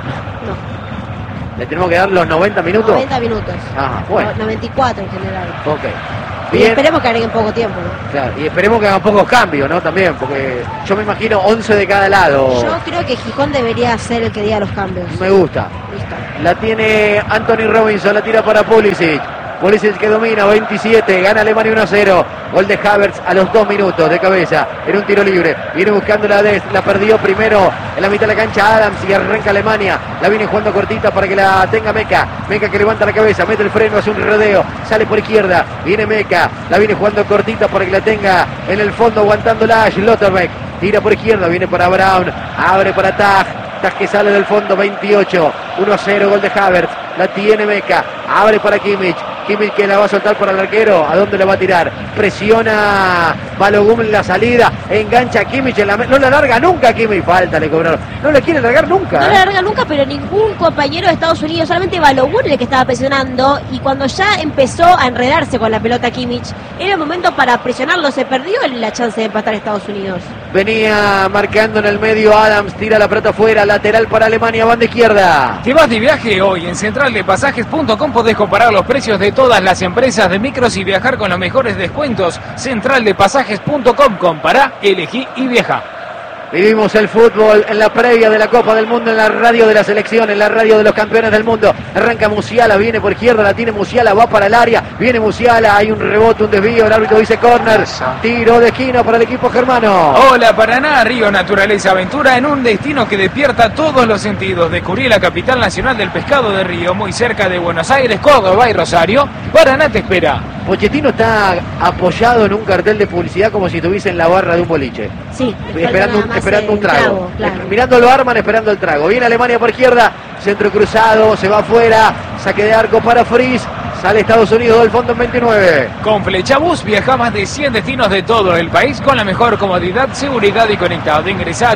No. ¿Le tenemos que dar los 90 minutos? 90 minutos. Ajá, bueno. 94 en general. Ok. Y Bien. esperemos que agreguen poco tiempo, ¿no? Claro, y esperemos que hagan pocos cambios, ¿no? También, porque yo me imagino 11 de cada lado. Yo creo que Gijón debería ser el que diga los cambios. Me gusta. Listo. La tiene Anthony Robinson, la tira para Pulisic. Pulisic que domina, 27, gana Alemania 1-0. Gol de Havertz a los 2 minutos de cabeza, en un tiro libre. Viene buscando la perdió primero en la mitad de la cancha Adams y arranca Alemania. La viene jugando cortita para que la tenga Meca. Meca que levanta la cabeza, mete el freno, hace un rodeo, sale por izquierda. Viene Meca, la viene jugando cortita para que la tenga en el fondo, aguantándola Schlotterbeck. Tira por izquierda, viene para Brown, abre para Tag que sale del fondo, 28, 1-0, gol de Havertz, la tiene Meca, abre para Kimmich que la va a soltar para el arquero, ¿a dónde la va a tirar? Presiona Balogun en la salida, engancha a Kimmich, no la larga nunca Kimmich, falta le cobraron, no le quiere largar nunca. No la larga nunca, pero ningún compañero de Estados Unidos, solamente Balogun el que estaba presionando, y cuando ya empezó a enredarse con la pelota Kimmich, era el momento para presionarlo, se perdió la chance de empatar a Estados Unidos. Venía marcando en el medio Adams, tira la pelota afuera, lateral para Alemania, banda izquierda. ¿Te vas de viaje hoy? En centraldepasajes.com podés comparar los precios de todas las empresas de micros y viajar con los mejores descuentos. Centraldepasajes.com, compará, elegí y viaja. Vivimos el fútbol en la previa de la Copa del Mundo, en la radio de la selección, en la radio de los campeones del mundo. Arranca Musiala, viene por izquierda, la tiene Musiala, va para el área, viene Musiala, hay un rebote, un desvío, el árbitro dice córner, tiro de esquina para el equipo germano. Hola Paraná, Río Naturaleza Aventura, en un destino que despierta todos los sentidos. Descubrí la capital nacional del pescado de Río, muy cerca de Buenos Aires, Córdoba y Rosario. Paraná te espera. Pochettino está apoyado en un cartel de publicidad como si estuviese en la barra de un boliche. Sí, esperando un trago. Claro. Mirando al barman, esperando el trago. Viene Alemania por izquierda, centro cruzado, se va afuera, saque de arco para Fries. Sale Estados Unidos del fondo en 29. Con Flechabús viaja más de 100 destinos de todo el país con la mejor comodidad, seguridad y conectado. Ingresa a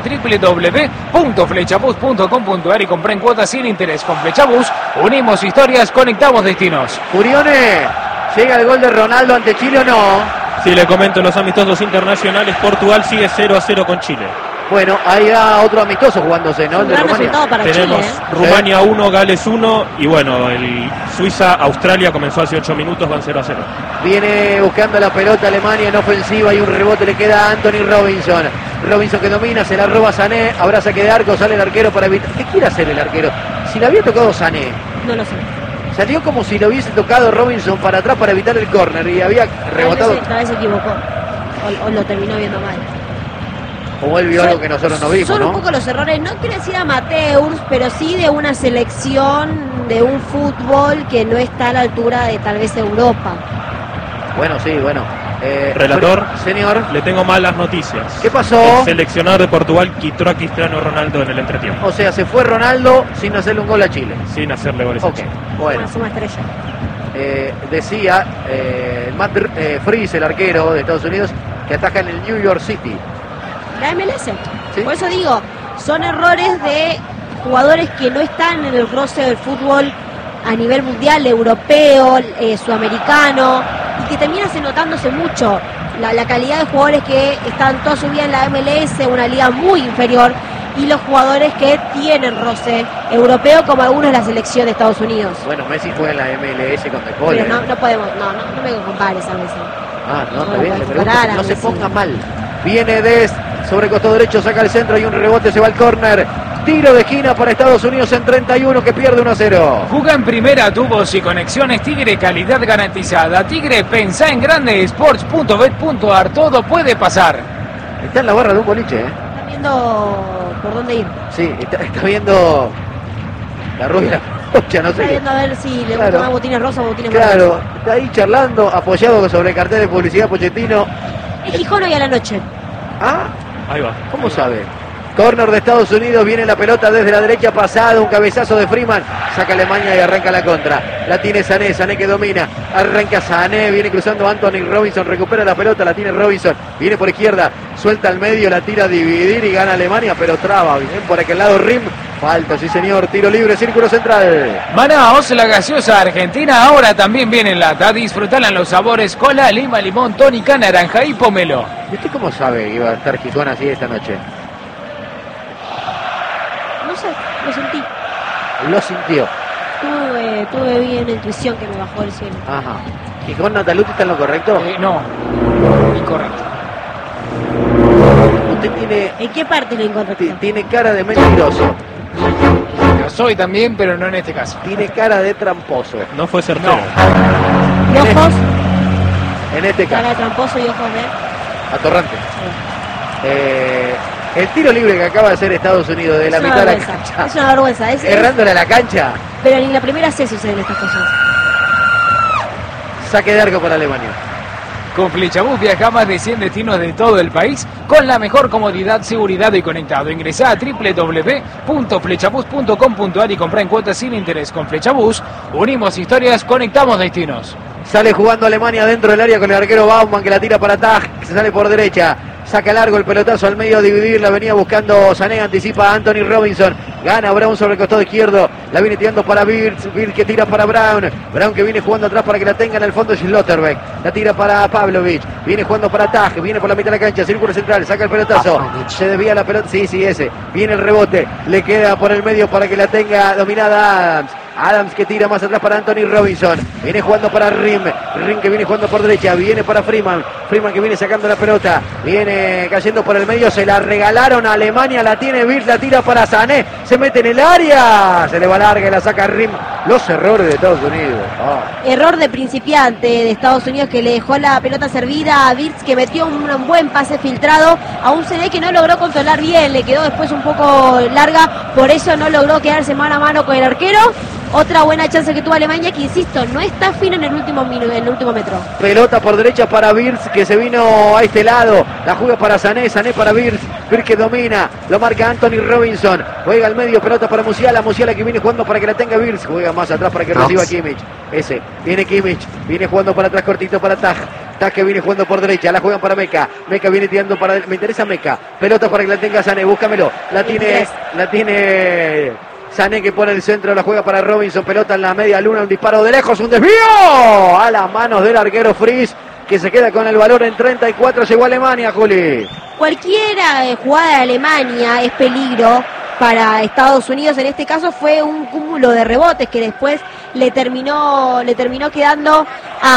www.flechabús.com.ar y comprá en cuotas sin interés. Con Flechabús unimos historias, conectamos destinos. Furione, ¿llega el gol de Ronaldo ante Chile o no? Sí, le comento los amistosos internacionales. Portugal sigue 0-0 con Chile. Bueno, ahí va otro amistoso jugándose, ¿no? El de Rumania. Tenemos Chile, Rumania 1, Gales 1 y bueno, el Suiza-Australia comenzó hace 8 minutos, van 0-0. Viene buscando la pelota Alemania en ofensiva y un rebote le queda a Anthony Robinson. Robinson que domina, se la roba Sané, habrá saque de arco, sale el arquero para evitar. ¿Qué quiere hacer el arquero? Si le había tocado Sané. No lo sé. Salió como si le hubiese tocado Robinson para atrás para evitar el córner y había rebotado. Tal vez se equivocó. O lo terminó viendo mal. O él vio algo que nosotros no vimos, son ¿no? un poco los errores, no quiero decir amateurs, pero sí de una selección, de un fútbol que no está a la altura de tal vez Europa. Bueno, sí, bueno. Relator, señor, le tengo malas noticias. ¿Qué pasó? El seleccionador de Portugal quitó a Cristiano Ronaldo en el entretiempo. O sea, se fue Ronaldo sin hacerle un gol a Chile. Sin hacerle goles a Ok, Chile. bueno. Una suma estrella. Decía Matt Fries, el arquero de Estados Unidos, que ataca en el New York City. La MLS. ¿Sí? Por eso digo, son errores de jugadores que no están en el roce del fútbol a nivel mundial, europeo, sudamericano, y que termina notándose mucho la calidad de jugadores que están toda su vida en la MLS, una liga muy inferior, y los jugadores que tienen roce europeo, como algunos de la selección de Estados Unidos. Bueno, Messi juega en la MLS con De Paul. Pero no podemos, no me compares a Messi. No, está No bien, lo le puedes pregunto comparar que a no se Messi. ponga mal. Viene Dest, sobre costado derecho, saca el centro y un rebote, se va al córner. Tiro de esquina para Estados Unidos en 31 que pierde 1-0. Juga en primera, tubos y conexiones Tigre, calidad garantizada. Tigre, pensá en grande, sports.bet.ar, todo puede pasar. Está en la barra de un boliche, ¿eh? Están viendo por dónde ir. Sí, está viendo la rubia, ya no sé Está qué. viendo a ver si le Claro. gustan más botines rosas o botines Claro, marrones. está ahí charlando, apoyado sobre el cartel de publicidad Pochettino. En Gijón hoy a la noche. Ah, Ahí va. ¿cómo sabe? Corner de Estados Unidos, viene la pelota desde la derecha pasada, un cabezazo de Freeman, saca Alemania y arranca la contra. La tiene Sané, Sané que domina, arranca Sané, viene cruzando Anthony Robinson, recupera la pelota, la tiene Robinson, viene por izquierda, suelta al medio, la tira a dividir y gana Alemania, pero traba, bien por aquel lado Rim, falta, sí señor, tiro libre, círculo central. Manaos, la gaseosa argentina, ahora también viene en lata. Disfrutala en los sabores cola, lima, limón, tónica, naranja y pomelo. ¿Y usted cómo sabe que iba a estar Gijón así esta noche? No sé, lo sentí. Lo sintió. Tuve bien una intuición que me bajó del cielo. Ajá. ¿Gijón Nataluti está en lo correcto? No, incorrecto. Usted tiene... ¿En qué parte lo incorrecto? Tiene cara de mentiroso. Lo soy también, pero no en este caso. Tiene cara de tramposo. No fue certero. ¿Y ojos? En este Cara caso. de tramposo y ojos de... Atorrante. El tiro libre que acaba de hacer Estados Unidos de la mitad de la cancha. Es una vergüenza. Errándole a la cancha. Pero ni la primera se suceden estas cosas. Saque de arco para Alemania. Con Flechabús viaja a más de 100 destinos de todo el país con la mejor comodidad, seguridad y conectado. Ingresá a www.flechabús.com.ar y comprá en cuotas sin interés. Con Flechabús unimos historias, conectamos destinos. Sale jugando Alemania dentro del área con el arquero Baumann que la tira para Taj, que se sale por derecha. Saca largo el pelotazo al medio a dividir, la venía buscando Sané, anticipa a Anthony Robinson. Gana Brown sobre el costado izquierdo, la viene tirando para Birz, Birz que tira para Brown. Brown que viene jugando atrás para que la tenga en el fondo Schlotterbeck. La tira para Pavlovic, viene jugando para Taj, viene por la mitad de la cancha, círculo central, saca el pelotazo. Se desvía la pelota, sí, ese. Viene el rebote, le queda por el medio para que la tenga dominada Adams. Adams que tira más atrás para Anthony Robinson. Viene jugando para Rim. Rim que viene jugando por derecha. Viene para Freeman. Freeman que viene sacando la pelota. Viene cayendo por el medio. Se la regalaron a Alemania. La tiene Birz. La tira para Sané. Se mete en el área. Se le va larga y la saca Rim. Los errores de Estados Unidos. Error de principiante de Estados Unidos que le dejó la pelota servida a Birz, que metió un buen pase filtrado a un Sané que no logró controlar bien. Le quedó después un poco larga. Por eso no logró quedarse mano a mano con el arquero. Otra buena chance que tuvo Alemania, que insisto, no está fino en el último metro. Pelota por derecha para Birz, que se vino a este lado. La juega para Sané, Sané para Birz. Birz que domina, lo marca Anthony Robinson. Juega al medio, pelota para Musiala. Musiala que viene jugando para que la tenga Birz. Juega más atrás para que reciba Kimmich. Viene Kimmich, viene jugando para atrás cortito para Taj. Taj que viene jugando por derecha, la juegan para Meca. Meca viene tirando para... Me interesa Meca. Pelota para que la tenga Sané, búscamelo. La tiene... Sané que pone el centro, la juega para Robinson, pelota en la media luna, un disparo de lejos, un desvío a las manos del arquero Fries, que se queda con el valor en 34, llegó Alemania, Juli. Cualquier jugada de Alemania es peligro para Estados Unidos. En este caso fue un cúmulo de rebotes que después le terminó quedando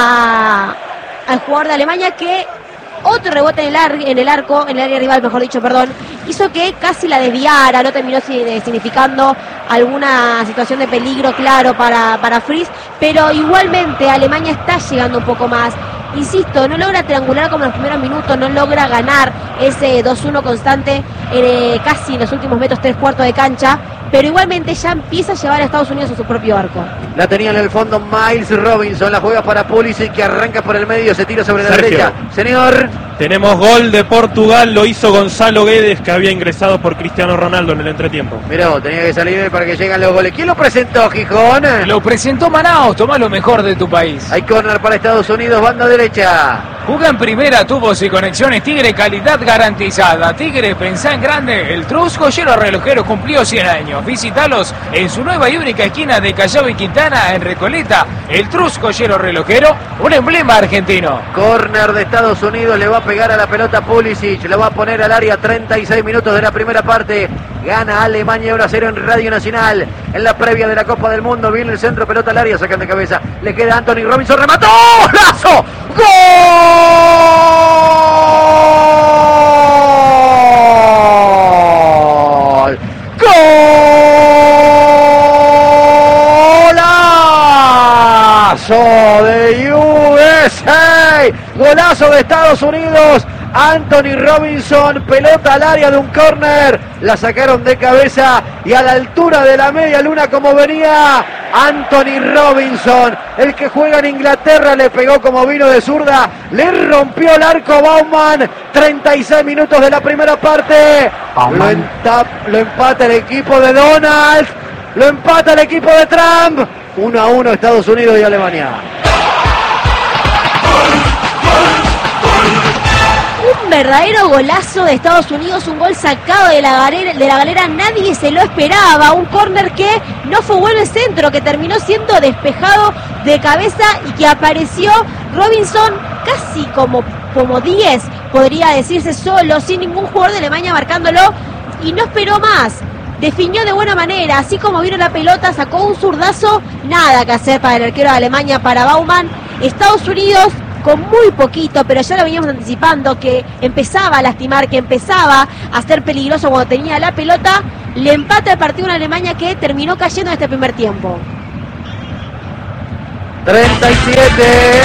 al jugador de Alemania, que otro rebote en el arco, en el área rival, mejor dicho, perdón, hizo que casi la desviara, no terminó significando alguna situación de peligro claro para Fries, pero igualmente Alemania está llegando un poco más. Insisto, no logra triangular como en los primeros minutos, no logra ganar ese 2-1 constante casi en los últimos metros, 3/4 de cancha, pero igualmente ya empieza a llevar a Estados Unidos a su propio arco. La tenía en el fondo Miles Robinson, la juega para Pulisic, que arranca por el medio, se tira sobre la Sergio. derecha. Señor. Tenemos gol de Portugal, lo hizo Gonzalo Guedes, que había ingresado por Cristiano Ronaldo en el entretiempo. Mirá vos, tenía que salir para que lleguen los goles. ¿Quién lo presentó, Gijón? Lo presentó Manaos, tomá lo mejor de tu país. Hay córner para Estados Unidos, banda derecha. Juega en primera, tubos y conexiones Tigre, calidad garantizada. Tigre, pensá en grande. El Trus Joyero Relojero cumplió 100 años. Visítalos en su nueva y única esquina de Callao y Quintana, en Recoleta. El Trus Joyero Relojero, un emblema argentino. Córner de Estados Unidos, le va a pegar a la pelota Pulisic, le va a poner al área, 36 minutos de la primera parte. Gana Alemania 1-0 en Radio Nacional. En la previa de la Copa del Mundo, viene el centro, pelota al área, sacan de cabeza. Le queda Anthony Robinson, remató. ¡Lazo! ¡Gol! ¡Golazo de USA! Golazo de Estados Unidos. Anthony Robinson, pelota al área de un córner, la sacaron de cabeza y a la altura de la media luna como venía Anthony Robinson, el que juega en Inglaterra, le pegó como vino de zurda, le rompió el arco a Baumann. 36 minutos de la primera parte, lo empata el equipo de Donald, lo empata el equipo de Trump, 1-1 Estados Unidos y Alemania. Un verdadero golazo de Estados Unidos, un gol sacado de la galera, nadie se lo esperaba, un córner que no fue bueno el centro, que terminó siendo despejado de cabeza y que apareció Robinson casi como 10, podría decirse, solo, sin ningún jugador de Alemania marcándolo, y no esperó más. Definió de buena manera, así como vino la pelota, sacó un zurdazo, nada que hacer para el arquero de Alemania, para Baumann. Estados Unidos con muy poquito, pero ya lo veníamos anticipando, que empezaba a lastimar, que empezaba a ser peligroso cuando tenía la pelota, le empata el partido a Alemania que terminó cayendo en este primer tiempo. 37,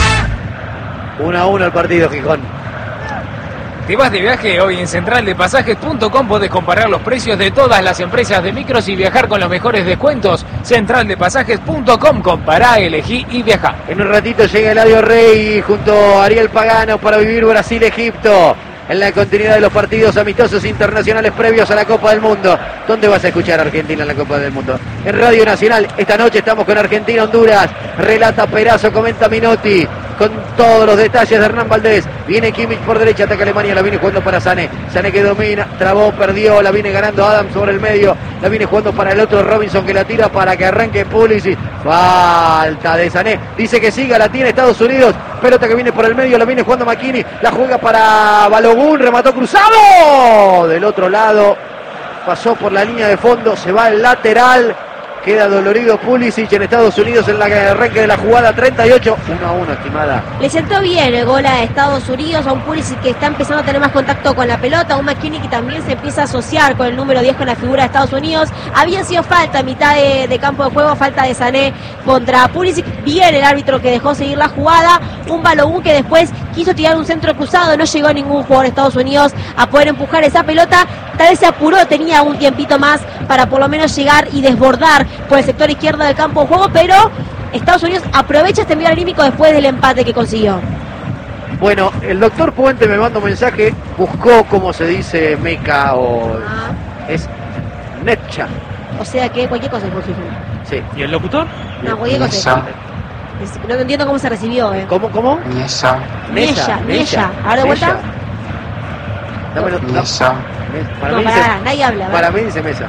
1-1 el partido, Gijón. Te vas de viaje hoy en centraldepasajes.com, podés comparar los precios de todas las empresas de micros y viajar con los mejores descuentos. Centraldepasajes.com, compará, elegí y viajá. En un ratito llega Eladio Rey junto a Ariel Pagano para vivir Brasil-Egipto en la continuidad de los partidos amistosos internacionales previos a la Copa del Mundo. ¿Dónde vas a escuchar a Argentina en la Copa del Mundo? En Radio Nacional. Esta noche estamos con Argentina-Honduras. Relata Perazo, comenta Minotti, con todos los detalles de Hernán Valdés. Viene Kimmich por derecha, ataca Alemania, la viene jugando para Sané. Sané que domina, trabó, perdió, la viene ganando Adams sobre el medio. La viene jugando para el otro Robinson, que la tira para que arranque Pulisic. Falta de Sané. Dice que siga, la tiene Estados Unidos. Pelota que viene por el medio, la viene jugando McKinney. La juega para Balogun, remató cruzado. Del otro lado, pasó por la línea de fondo, se va al lateral. Queda dolorido Pulisic en Estados Unidos en la arranque de la jugada. 38, 1-1, estimada. Le sentó bien el gol a Estados Unidos, a un Pulisic que está empezando a tener más contacto con la pelota, a un McKinney que también se empieza a asociar con el número 10, con la figura de Estados Unidos. Había sido falta a mitad de campo de juego, falta de Sané contra Pulisic. Bien el árbitro que dejó seguir la jugada. Un Balogun que después quiso tirar un centro cruzado, no llegó ningún jugador de Estados Unidos a poder empujar esa pelota. Tal vez se apuró, tenía un tiempito más para por lo menos llegar y desbordar por el sector izquierdo del campo de juego, pero Estados Unidos aprovecha este envío anímico después del empate que consiguió. Bueno, el doctor Puente me manda un mensaje, buscó cómo se dice meca o es netcha. O sea que cualquier cosa es posible. Sí. ¿Y el locutor? No, cualquier cosa. No entiendo cómo se recibió, ¿Cómo? Niesa. ¿Ahora de vuelta? Dámelo. Niesa. Para No, mí para dice, nada, nadie habla. para mí dice Mesa.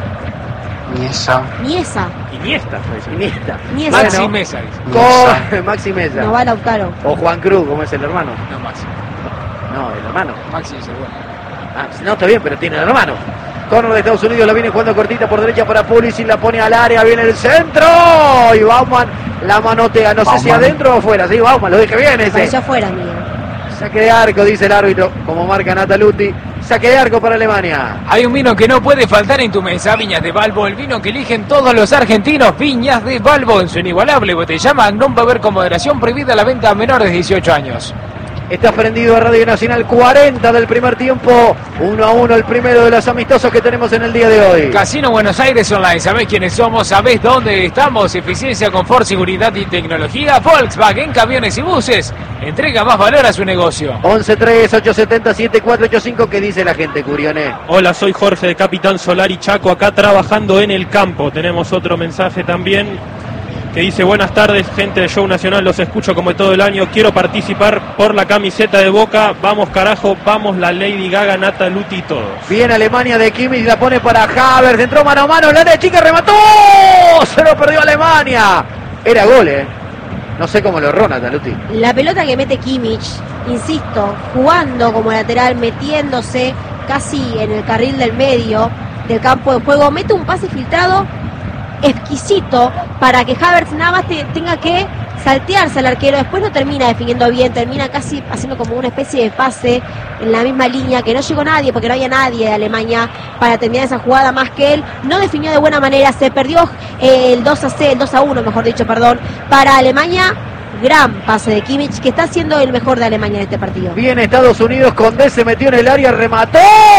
Niesa. Niesa. Iniesta, fue Iniesta. Niesa. Maxi Bueno, Mesa, dice. Con Maxi Mesa. No va Lautaro. O Juan Cruz, como es el hermano. No, Maxi. No, el hermano. Maxi es el bueno. No, está bien, pero tiene el hermano. Corner de Estados Unidos, la viene jugando cortita por derecha para Pulisic, la pone al área, viene el centro. Y Baumann la manotea, no sé si adentro o afuera. Sí, Baumann, lo dije bien ese. Pareció afuera, amigo. Saque de arco, dice el árbitro, como marca Nataluti. Saque de arco para Alemania. Hay un vino que no puede faltar en tu mesa, Viñas de Balbo, el vino que eligen todos los argentinos. Viñas de Balbo, en su inigualable botella Magnum, beber con moderación, prohibida la venta a menores de 18 años. Está prendido a Radio Nacional, 40 del primer tiempo, 1-1 el primero de los amistosos que tenemos en el día de hoy. Casino Buenos Aires Online, ¿sabés quiénes somos? ¿Sabés dónde estamos? Eficiencia, confort, seguridad y tecnología. Volkswagen, camiones y buses. Entrega más valor a su negocio. 11-3-870-7485, ¿qué dice la gente, Curioné? Hola, soy Jorge de Capitán Solar y Chaco, acá trabajando en el campo. Tenemos otro mensaje también que dice: buenas tardes, gente de Show Nacional, los escucho como todo el año, quiero participar por la camiseta de Boca, vamos carajo, vamos la Lady Gaga, Nataluti y todos. Bien Alemania de Kimmich, la pone para Havertz, entró mano a mano, la de chica remató, se lo perdió Alemania. Era gol, no sé cómo lo erró Nataluti. La pelota que mete Kimmich, insisto, jugando como lateral, metiéndose casi en el carril del medio del campo de juego, mete un pase filtrado exquisito para que Havertz nada más tenga que saltearse al arquero, después no termina definiendo bien, termina casi haciendo como una especie de pase en la misma línea, que no llegó nadie, porque no había nadie de Alemania para terminar esa jugada más que él, no definió de buena manera, se perdió el 2-1, mejor dicho, perdón, para Alemania. Gran pase de Kimmich, que está siendo el mejor de Alemania en este partido. Viene Estados Unidos, Condé se metió en el área, remató.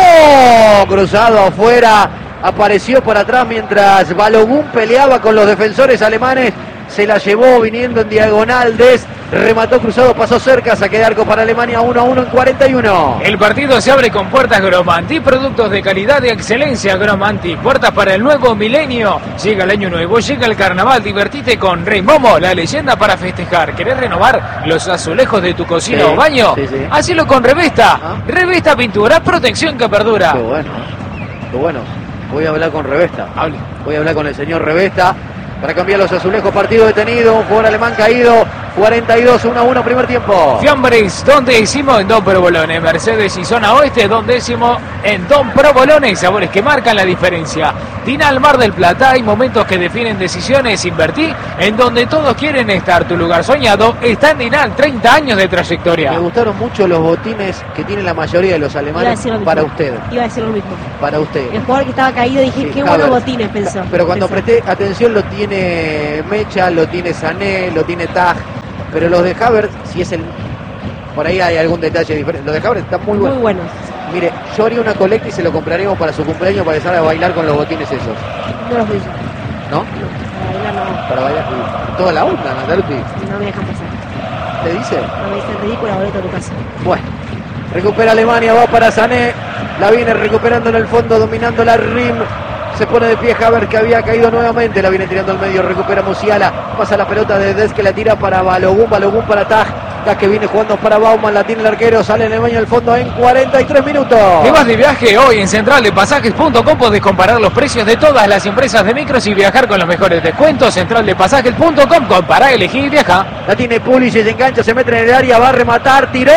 Cruzado afuera, apareció por atrás mientras Balogun peleaba con los defensores alemanes. Se la llevó viniendo en diagonal, remató cruzado, pasó cerca, saque de arco para Alemania, 1-1 en 41. El partido se abre con puertas Gromanti, productos de calidad y excelencia Gromanti, puertas para el nuevo milenio. Llega el año nuevo, llega el carnaval, divertite con Rey Momo, la leyenda para festejar. ¿Querés renovar los azulejos de tu cocina o baño? Sí. Hacelo con Revesta. Revesta Pintura, protección que perdura. Qué bueno. Voy a hablar con Revesta. Hable. Voy a hablar con el señor Revesta para cambiar los azulejos. Partido detenido, un jugador alemán caído. 42-1-1 primer tiempo. Fiambres, 2º en Don Provolone. Mercedes y Zona Oeste, 2º en Don Provolone. Sabores que marcan la diferencia. Dinal Mar del Plata, hay momentos que definen decisiones. Invertí en donde todos quieren estar. Tu lugar soñado está en Dinal, 30 años de trayectoria. Me gustaron mucho los botines que tienen la mayoría de los alemanes para usted. Iba a decir lo mismo. Para usted. El jugador que estaba caído, dije, Sí, qué buenos Havertz. botines, pensó. Pero cuando Pensó. presté atención, lo tiene Mecha, lo tiene Sané, lo tiene Tag. Pero los de Havertz, si es el... Por ahí hay algún detalle diferente. Los de Havertz están muy buenos. Muy buenos. Mire, yo haría una colecta y se lo compraríamos para su cumpleaños para empezar a bailar con los botines esos. No los uso. ¿No? Para bailar Para bailar. Toda la onda, Nataluti. no me dejan pasar. ¿Te dice? No me dicen ridícula, boleto a tu casa. Bueno. Recupera Alemania, va para Sané. La viene recuperando en el fondo, dominando la Rim. Se pone de pie Havertz, que había caído nuevamente. La viene tirando al medio, recupera Musiala. Pasa la pelota de Des, que la tira para Balogun. Balogun para Tag. Tag que viene jugando para Baumann. La tiene el arquero. Sale Alemania al fondo en 43 minutos. ¿Te vas de viaje? Hoy en centraldepasajes.com podés comparar los precios de todas las empresas de micros y viajar con los mejores descuentos. Centraldepasajes.com, compará, elegí y viaja. La tiene Pulisic, se engancha, se mete en el área, va a rematar, tiró.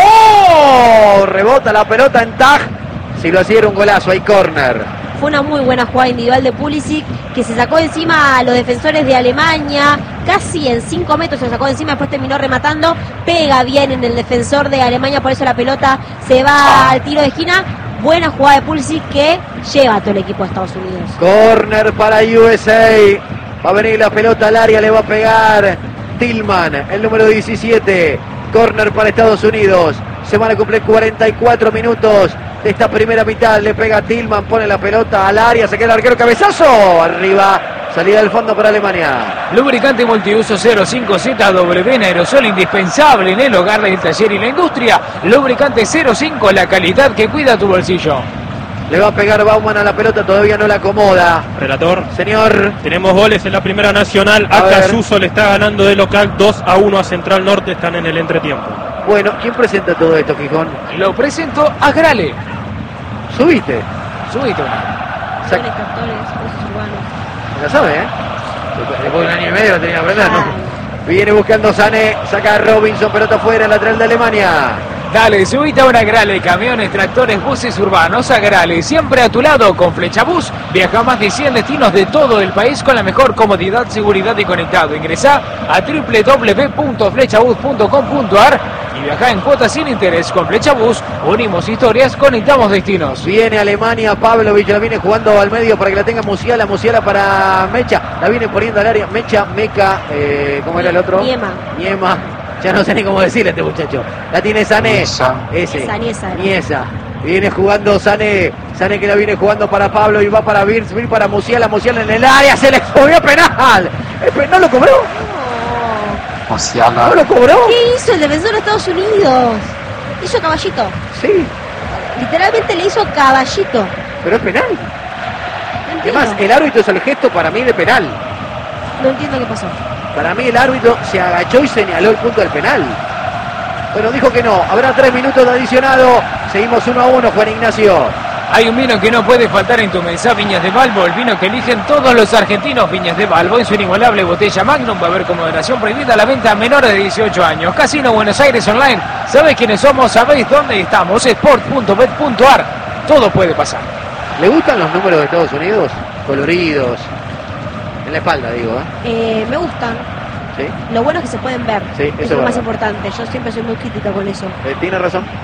Rebota la pelota en Tag. Si lo hacía era un golazo, hay córner. Fue una muy buena jugada individual de Pulisic, que se sacó encima a los defensores de Alemania, casi en 5 metros se sacó encima, después terminó rematando, pega bien en el defensor de Alemania, por eso la pelota se va al tiro de esquina. Buena jugada de Pulisic que lleva a todo el equipo de Estados Unidos. Corner para USA. Va a venir la pelota al área, le va a pegar Tillman, el número 17. Corner para Estados Unidos. Se van a cumplir 44 minutos de esta primera mitad. Le pega Tillman, pone la pelota al área, se queda el arquero, cabezazo. Arriba, salida del fondo para Alemania. Lubricante multiuso 05ZW en aerosol, indispensable en el hogar, del taller y la industria. Lubricante 05, la calidad que cuida tu bolsillo. Le va a pegar Baumann a la pelota, todavía no la acomoda. Relator. Señor. Tenemos goles en la Primera Nacional. A ver. Acayuso le está ganando de local 2-1 a Central Norte. Están en el entretiempo. Bueno, ¿quién presenta todo esto, Gijón? Lo presento a Grale. Subiste. Subite. Buenos captores, usos urbanos. Ya sabe, ¿eh? Después de un año y medio lo tenía que aprender, ¿no? Viene buscando Sané, saca a Robinson, pelota afuera, lateral de Alemania. Dale, subite a una Grale, camiones, tractores, buses urbanos a Grale, siempre a tu lado con Flechabús. Viaja a más de 100 destinos de todo el país con la mejor comodidad, seguridad y conectado. Ingresá a www.flechabus.com.ar y viaja en cuotas sin interés con Flechabús. Unimos historias, conectamos destinos. Viene Alemania, Pavlovic la viene jugando al medio para que la tenga Musiala, Musiala para Mecha, la viene poniendo al área, Mecha, Meca, ¿cómo era el otro? Niema. Ya no sé ni cómo decirle a este muchacho. La tiene Sané. Niesa. Ese. Niesa. Viene jugando Sané. Sané que la viene jugando para Pablo y va para Virz para Musiala. Musiala en el área. Se le cobró penal. ¿No lo cobró? Musiala. ¿No lo cobró? ¿Qué hizo el defensor de Estados Unidos? Hizo caballito. Sí, Literalmente le hizo caballito. pero es penal. No Además, entiendo. el árbitro es el gesto para mí de penal. No entiendo qué pasó. Para mí el árbitro se agachó y señaló el punto del penal. Bueno, dijo que no. Habrá 3 minutos de adicionado. Seguimos 1-1, Juan Ignacio. Hay un vino que no puede faltar en tu mesa, Viñas de Balbo, el vino que eligen todos los argentinos. Viñas de Balbo, en su inigualable botella Magnum, va a haber con moderación prohibida a la venta a menores de 18 años. Casino Buenos Aires Online, ¿sabés quiénes somos? ¿Sabéis dónde estamos? Sport.bet.ar, todo puede pasar. ¿Le gustan los números de Estados Unidos? Coloridos. En la espalda, digo, ¿eh? Me gustan. ¿Sí? Lo bueno es que se pueden ver. Sí, eso Eso es es lo más verdad. importante. Yo siempre soy muy crítica con eso. ¿Tiene razón?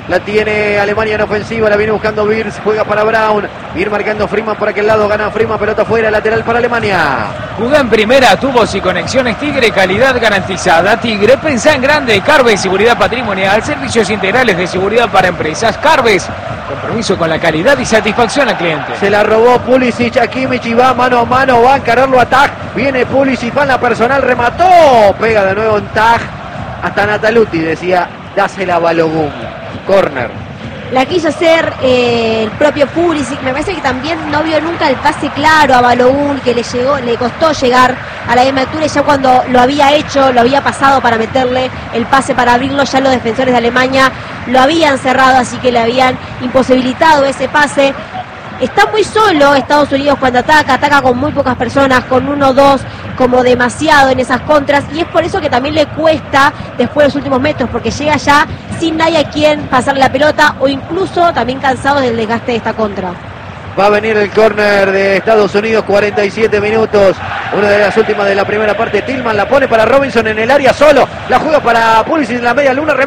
La tiene Alemania en ofensiva, la viene buscando Wirtz, juega para Brown. Ir marcando Freeman por aquel lado, gana Freeman, pelota afuera, lateral para Alemania. Jugó en primera, tubos y conexiones Tigre, calidad garantizada. Tigre, pensá en grande. Carves, seguridad patrimonial, servicios integrales de seguridad para empresas. Carves, compromiso con la calidad y satisfacción al cliente. Se la robó Pulisic a Kimmich y va mano a mano, va a encararlo a Tag. Viene Pulisic, va en la personal, remató. Pega de nuevo en Tag. Hasta Nataluti decía, dásela a Balogun. Corner. La quiso hacer el propio Pulisic. Me parece que también no vio nunca el pase claro a Balogun, que le costó llegar a la misma altura, y ya cuando lo había hecho, lo había pasado para meterle el pase para abrirlo, ya los defensores de Alemania lo habían cerrado, así que le habían imposibilitado ese pase. Está muy solo Estados Unidos cuando ataca con muy pocas personas, con 1 o 2 como demasiado en esas contras, y es por eso que también le cuesta después de los últimos metros, porque llega ya sin nadie a quien pasarle la pelota, o incluso también cansado del desgaste de esta contra. Va a venir el córner de Estados Unidos, 47 minutos, una de las últimas de la primera parte. Tillman la pone para Robinson en el área solo, la juega para Pulisic en la media luna,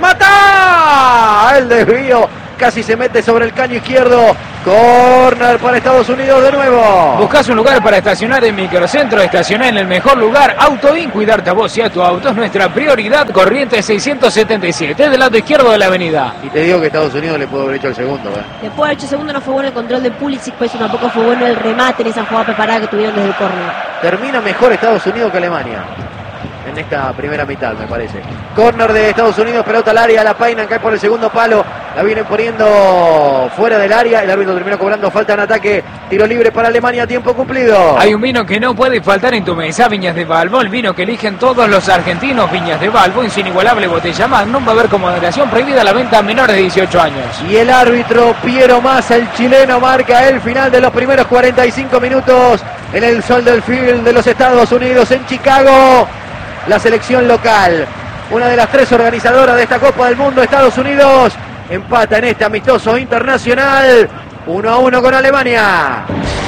remata, el desvío, casi se mete sobre el caño izquierdo. Córner para Estados Unidos de nuevo. Buscás un lugar para estacionar en Microcentro, estacionar en el mejor lugar. Autoin, cuidarte a vos y a tu auto es nuestra prioridad. Corrientes 677, del lado izquierdo de la avenida. Y te digo que Estados Unidos le pudo haber hecho el segundo. Después de haber hecho el segundo no fue bueno el control de Pulisic, por eso tampoco fue bueno el remate en esa jugada preparada que tuvieron desde el córner. Termina mejor Estados Unidos que Alemania en esta primera mitad, me parece. Córner de Estados Unidos, pelota al área, la peinan, cae por el segundo palo, la vienen poniendo fuera del área, el árbitro terminó cobrando falta en ataque, tiro libre para Alemania, tiempo cumplido. Hay un vino que no puede faltar en tu mesa, Viñas de Balbo, el vino que eligen todos los argentinos. Viñas de Balbo, en su inigualable botella Magnum, va a haber con moderación, prohibida la venta a menores de 18 años. Y el árbitro Piero Massa, el chileno, marca el final de los primeros 45 minutos en el Soldier Field de los Estados Unidos, en Chicago. La selección local, una de las 3 organizadoras de esta Copa del Mundo, Estados Unidos, empata en este amistoso internacional 1-1 con Alemania.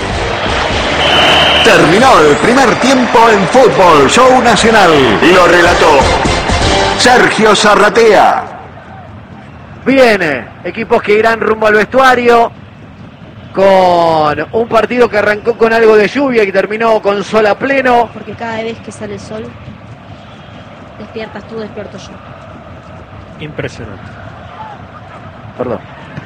Terminó el primer tiempo en Fútbol Show Nacional. Lo relató Sergio Zarratea. Bien, equipos que irán rumbo al vestuario con un partido que arrancó con algo de lluvia y que terminó con sol a pleno. Porque cada vez que sale el sol, despiertas tú, despierto yo. Impresionante. Perdón.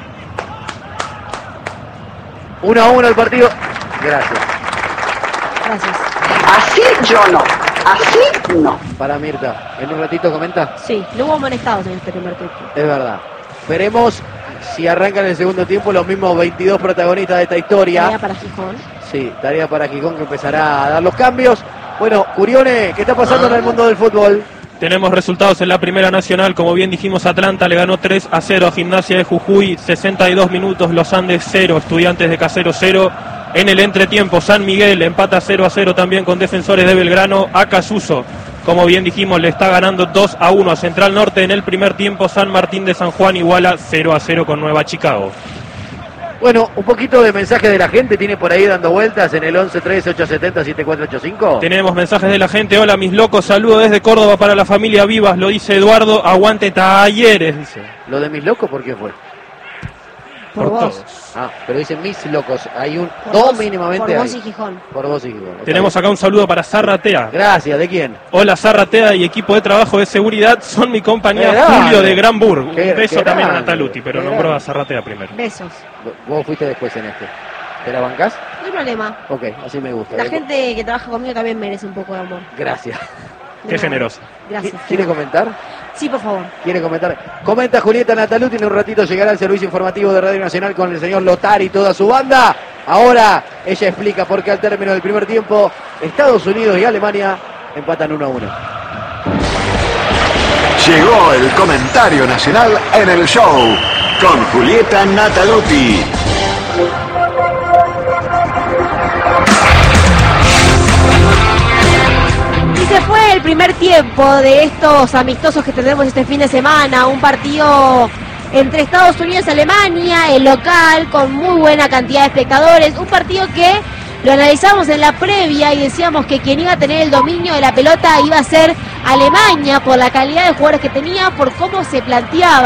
1-1 el partido. Gracias. Gracias. Así yo no, así no. Para Mirta, en un ratito comenta. Sí, no hubo molestados en este primer tiempo. Es verdad. Veremos si arrancan en el segundo tiempo los mismos 22 protagonistas de esta historia. Tarea para Gijón. Sí, tarea para Gijón, que empezará a dar los cambios. Bueno, Curione, ¿qué está pasando en el mundo del fútbol? Tenemos resultados en la Primera Nacional. Como bien dijimos, Atlanta le ganó 3-0 a Gimnasia de Jujuy. 62 minutos, Los Andes 0, Estudiantes de Caseros 0. En el entretiempo, San Miguel empata 0-0 también con Defensores de Belgrano. Acasuso, como bien dijimos, le está ganando 2-1 a Central Norte. En el primer tiempo, San Martín de San Juan iguala 0-0 con Nueva Chicago. Bueno, un poquito de mensaje de la gente tiene por ahí dando vueltas en el 11-3-870-7485. Tenemos mensajes de la gente. Hola, mis locos, saludo desde Córdoba para la familia Vivas, lo dice Eduardo. Aguante Talleres, dice. ¿Lo de mis locos por qué fue? Por vos. todos. Ah, pero dicen mis locos. Hay un Por dos vos, mínimamente. por vos hay. y Gijón. Por vos y Gijón. Está Tenemos bien. acá un saludo para Zarratea. Gracias, ¿de quién? Hola, Zarratea y equipo de trabajo de seguridad, son mi compañía Qué grande. Julio de Granburg. Un Qué beso también a grande. Nataluti, pero Qué nombró a grande. Zarratea primero. Besos. Vos fuiste después en este. ¿Te la bancás? No hay problema. Ok, así me gusta. La gente que trabaja conmigo también merece un poco de amor. Gracias. Qué generosa. Gracias. ¿Quiere comentar? Sí, por favor. ¿Quiere comentar? Comenta Julieta Nataluti, en un ratito llegará el servicio informativo de Radio Nacional con el señor Lotari y toda su banda. Ahora ella explica por qué al término del primer tiempo Estados Unidos y Alemania empatan 1-1. Llegó el comentario nacional en el show con Julieta Nataluti. Y se fue el primer tiempo de estos amistosos que tendremos este fin de semana. Un partido entre Estados Unidos y Alemania, el local, con muy buena cantidad de espectadores. Un partido que lo analizamos en la previa y decíamos que quien iba a tener el dominio de la pelota iba a ser Alemania por la calidad de jugadores que tenía, por cómo se planteaba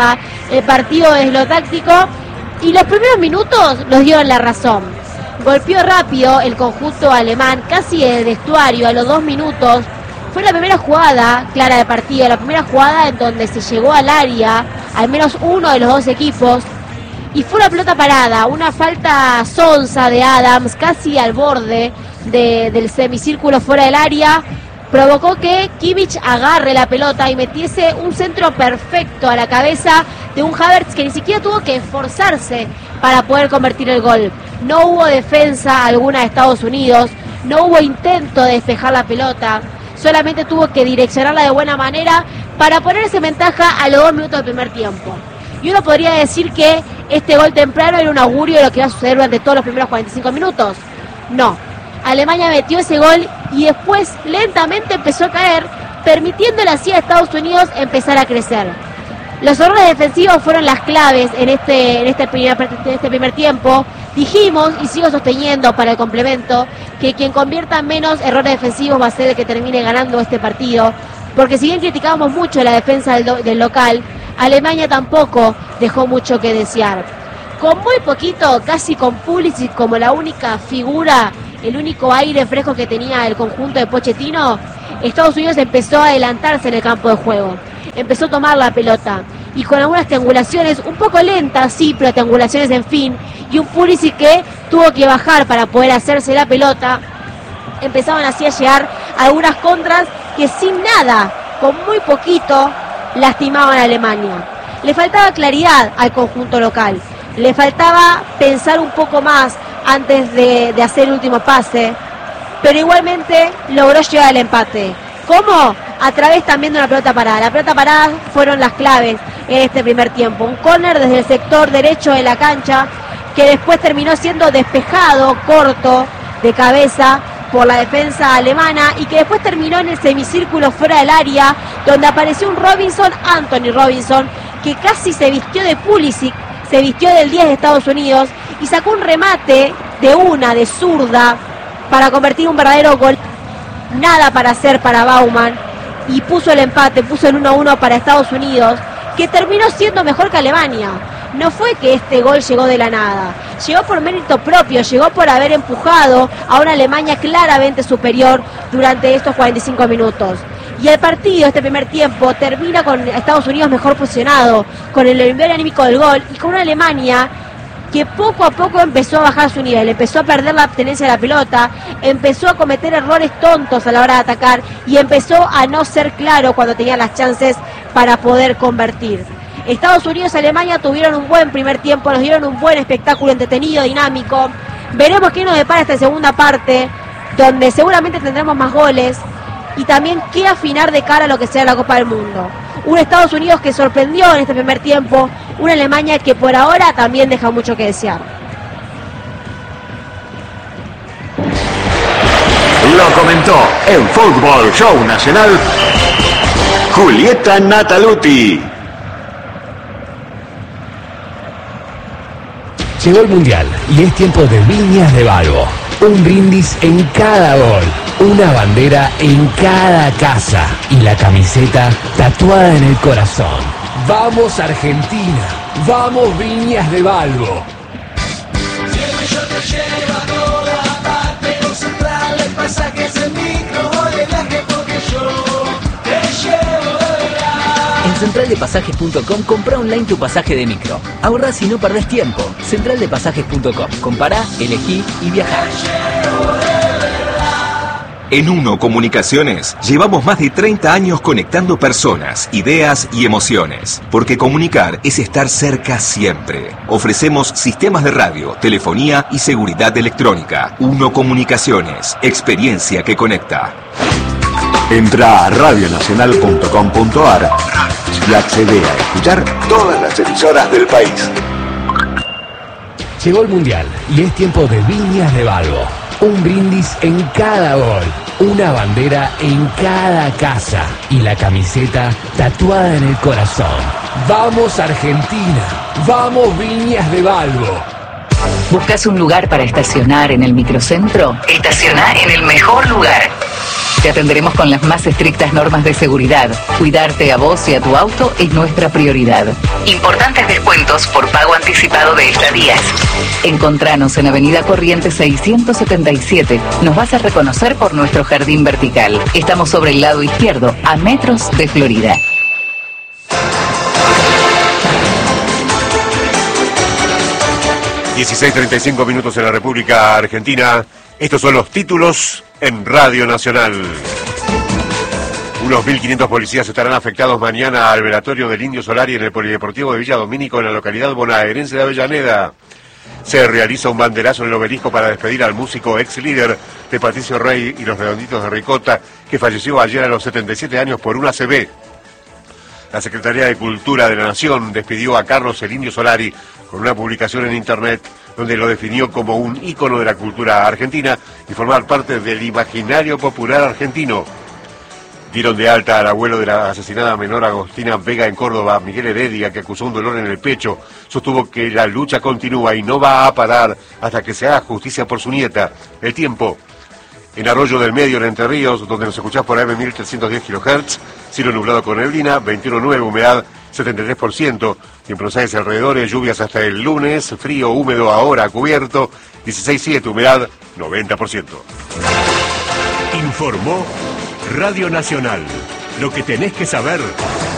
el partido es lo táctico, y los primeros minutos nos dieron la razón. Golpeó rápido el conjunto alemán, casi de vestuario, a los 2 minutos. Fue la primera jugada clara del partido, la primera jugada en donde se llegó al área, al menos uno de los dos equipos, y fue una pelota parada, una falta sonsa de Adams, casi al borde del semicírculo fuera del área, provocó que Kimmich agarre la pelota y metiese un centro perfecto a la cabeza de un Havertz que ni siquiera tuvo que esforzarse para poder convertir el gol. No hubo defensa alguna de Estados Unidos, no hubo intento de despejar la pelota, solamente tuvo que direccionarla de buena manera para ponerse en ventaja a los 2 minutos del primer tiempo. Y uno podría decir que este gol temprano era un augurio de lo que iba a suceder durante todos los primeros 45 minutos. No. Alemania metió ese gol y después lentamente empezó a caer, permitiéndole así a Estados Unidos empezar a crecer. Los errores defensivos fueron las claves en este primer tiempo. Dijimos, y sigo sosteniendo para el complemento, que quien convierta menos errores defensivos va a ser el que termine ganando este partido, porque si bien criticábamos mucho la defensa del local, Alemania tampoco dejó mucho que desear. Con muy poquito, casi con Pulisic como la única figura, el único aire fresco que tenía el conjunto de Pochettino, Estados Unidos empezó a adelantarse en el campo de juego, empezó a tomar la pelota, y con algunas triangulaciones, un poco lentas, sí, pero triangulaciones en fin, y un Pulisic que tuvo que bajar para poder hacerse la pelota, empezaban así a llegar algunas contras que sin nada, con muy poquito, lastimaban a Alemania. Le faltaba claridad al conjunto local, le faltaba pensar un poco más antes de hacer el último pase, pero igualmente logró llegar al empate. ¿Cómo? A través también de una pelota parada. La pelota parada fueron las claves en este primer tiempo. Un córner desde el sector derecho de la cancha que después terminó siendo despejado corto de cabeza por la defensa alemana y que después terminó en el semicírculo fuera del área, donde apareció un Anthony Robinson, que casi se vistió de Pulisic, se vistió del 10 de Estados Unidos y sacó un remate de zurda para convertir un verdadero gol. Nada para hacer para Baumann y puso el empate, puso el 1-1 para Estados Unidos, que terminó siendo mejor que Alemania. No fue que este gol llegó de la nada, llegó por mérito propio, llegó por haber empujado a una Alemania claramente superior durante estos 45 minutos. Y el partido, este primer tiempo, termina con Estados Unidos mejor posicionado, con el envío anímico del gol y con una Alemania que poco a poco empezó a bajar su nivel, empezó a perder la tenencia de la pelota, empezó a cometer errores tontos a la hora de atacar y empezó a no ser claro cuando tenía las chances para poder convertir. Estados Unidos y Alemania tuvieron un buen primer tiempo, nos dieron un buen espectáculo entretenido, dinámico. Veremos qué nos depara esta segunda parte, donde seguramente tendremos más goles y también qué afinar de cara a lo que sea la Copa del Mundo. Un Estados Unidos que sorprendió en este primer tiempo, una Alemania que por ahora también deja mucho que desear. Lo comentó en Fútbol Show Nacional Julieta Nataluti. Llegó el Mundial y es tiempo de Viñas de Balbo. Un brindis en cada gol, una bandera en cada casa y la camiseta tatuada en el corazón. ¡Vamos Argentina! ¡Vamos Viñas de Balbo! Siempre yo te llevo a todas partes, los centrales, pasajes en micro, voy de viaje porque yo te llevo de viaje. En centraldepasajes.com compra online tu pasaje de micro. Ahorrás y no perdés tiempo. Centraldepasajes.com. Compará, elegí y viajá. En Uno Comunicaciones llevamos más de 30 años conectando personas, ideas y emociones. Porque comunicar es estar cerca siempre. Ofrecemos sistemas de radio, telefonía y seguridad electrónica. Uno Comunicaciones, experiencia que conecta. Entra a radionacional.com.ar y accede a escuchar todas las emisoras del país. Llegó el Mundial y es tiempo de Viñas de Balbo. Un brindis en cada gol, una bandera en cada casa y la camiseta tatuada en el corazón. ¡Vamos Argentina! ¡Vamos Viñas de Balbo! ¿Buscas un lugar para estacionar en el microcentro? Estaciona en el mejor lugar. Te atenderemos con las más estrictas normas de seguridad. Cuidarte a vos y a tu auto es nuestra prioridad. Importantes descuentos por pago anticipado de estadías. Encontranos en Avenida Corrientes 677. Nos vas a reconocer por nuestro jardín vertical. Estamos sobre el lado izquierdo, a metros de Florida. ...16:35 minutos en la República Argentina. Estos son los títulos en Radio Nacional. Unos 1.500 policías estarán afectados mañana al velatorio del Indio Solari en el Polideportivo de Villa Domínico, en la localidad bonaerense de Avellaneda. Se realiza un banderazo en el obelisco para despedir al músico ex líder de Patricio Rey y los Redonditos de Ricota, que falleció ayer a los 77 años por un ACV. La Secretaría de Cultura de la Nación despidió a Carlos el Indio Solari con una publicación en internet donde lo definió como un ícono de la cultura argentina y formar parte del imaginario popular argentino. Dieron de alta al abuelo de la asesinada menor Agostina Vega en Córdoba, Miguel Heredia, que acusó un dolor en el pecho. Sostuvo que la lucha continúa y no va a parar hasta que se haga justicia por su nieta. El tiempo. En Arroyo del Medio, en Entre Ríos, donde nos escuchás por AM 1310 kHz, cielo nublado con neblina, 21.9, humedad 73%. Y en Buenos Aires alrededores, lluvias hasta el lunes, frío, húmedo ahora, cubierto, 16.7, humedad 90%. Informó Radio Nacional. Lo que tenés que saber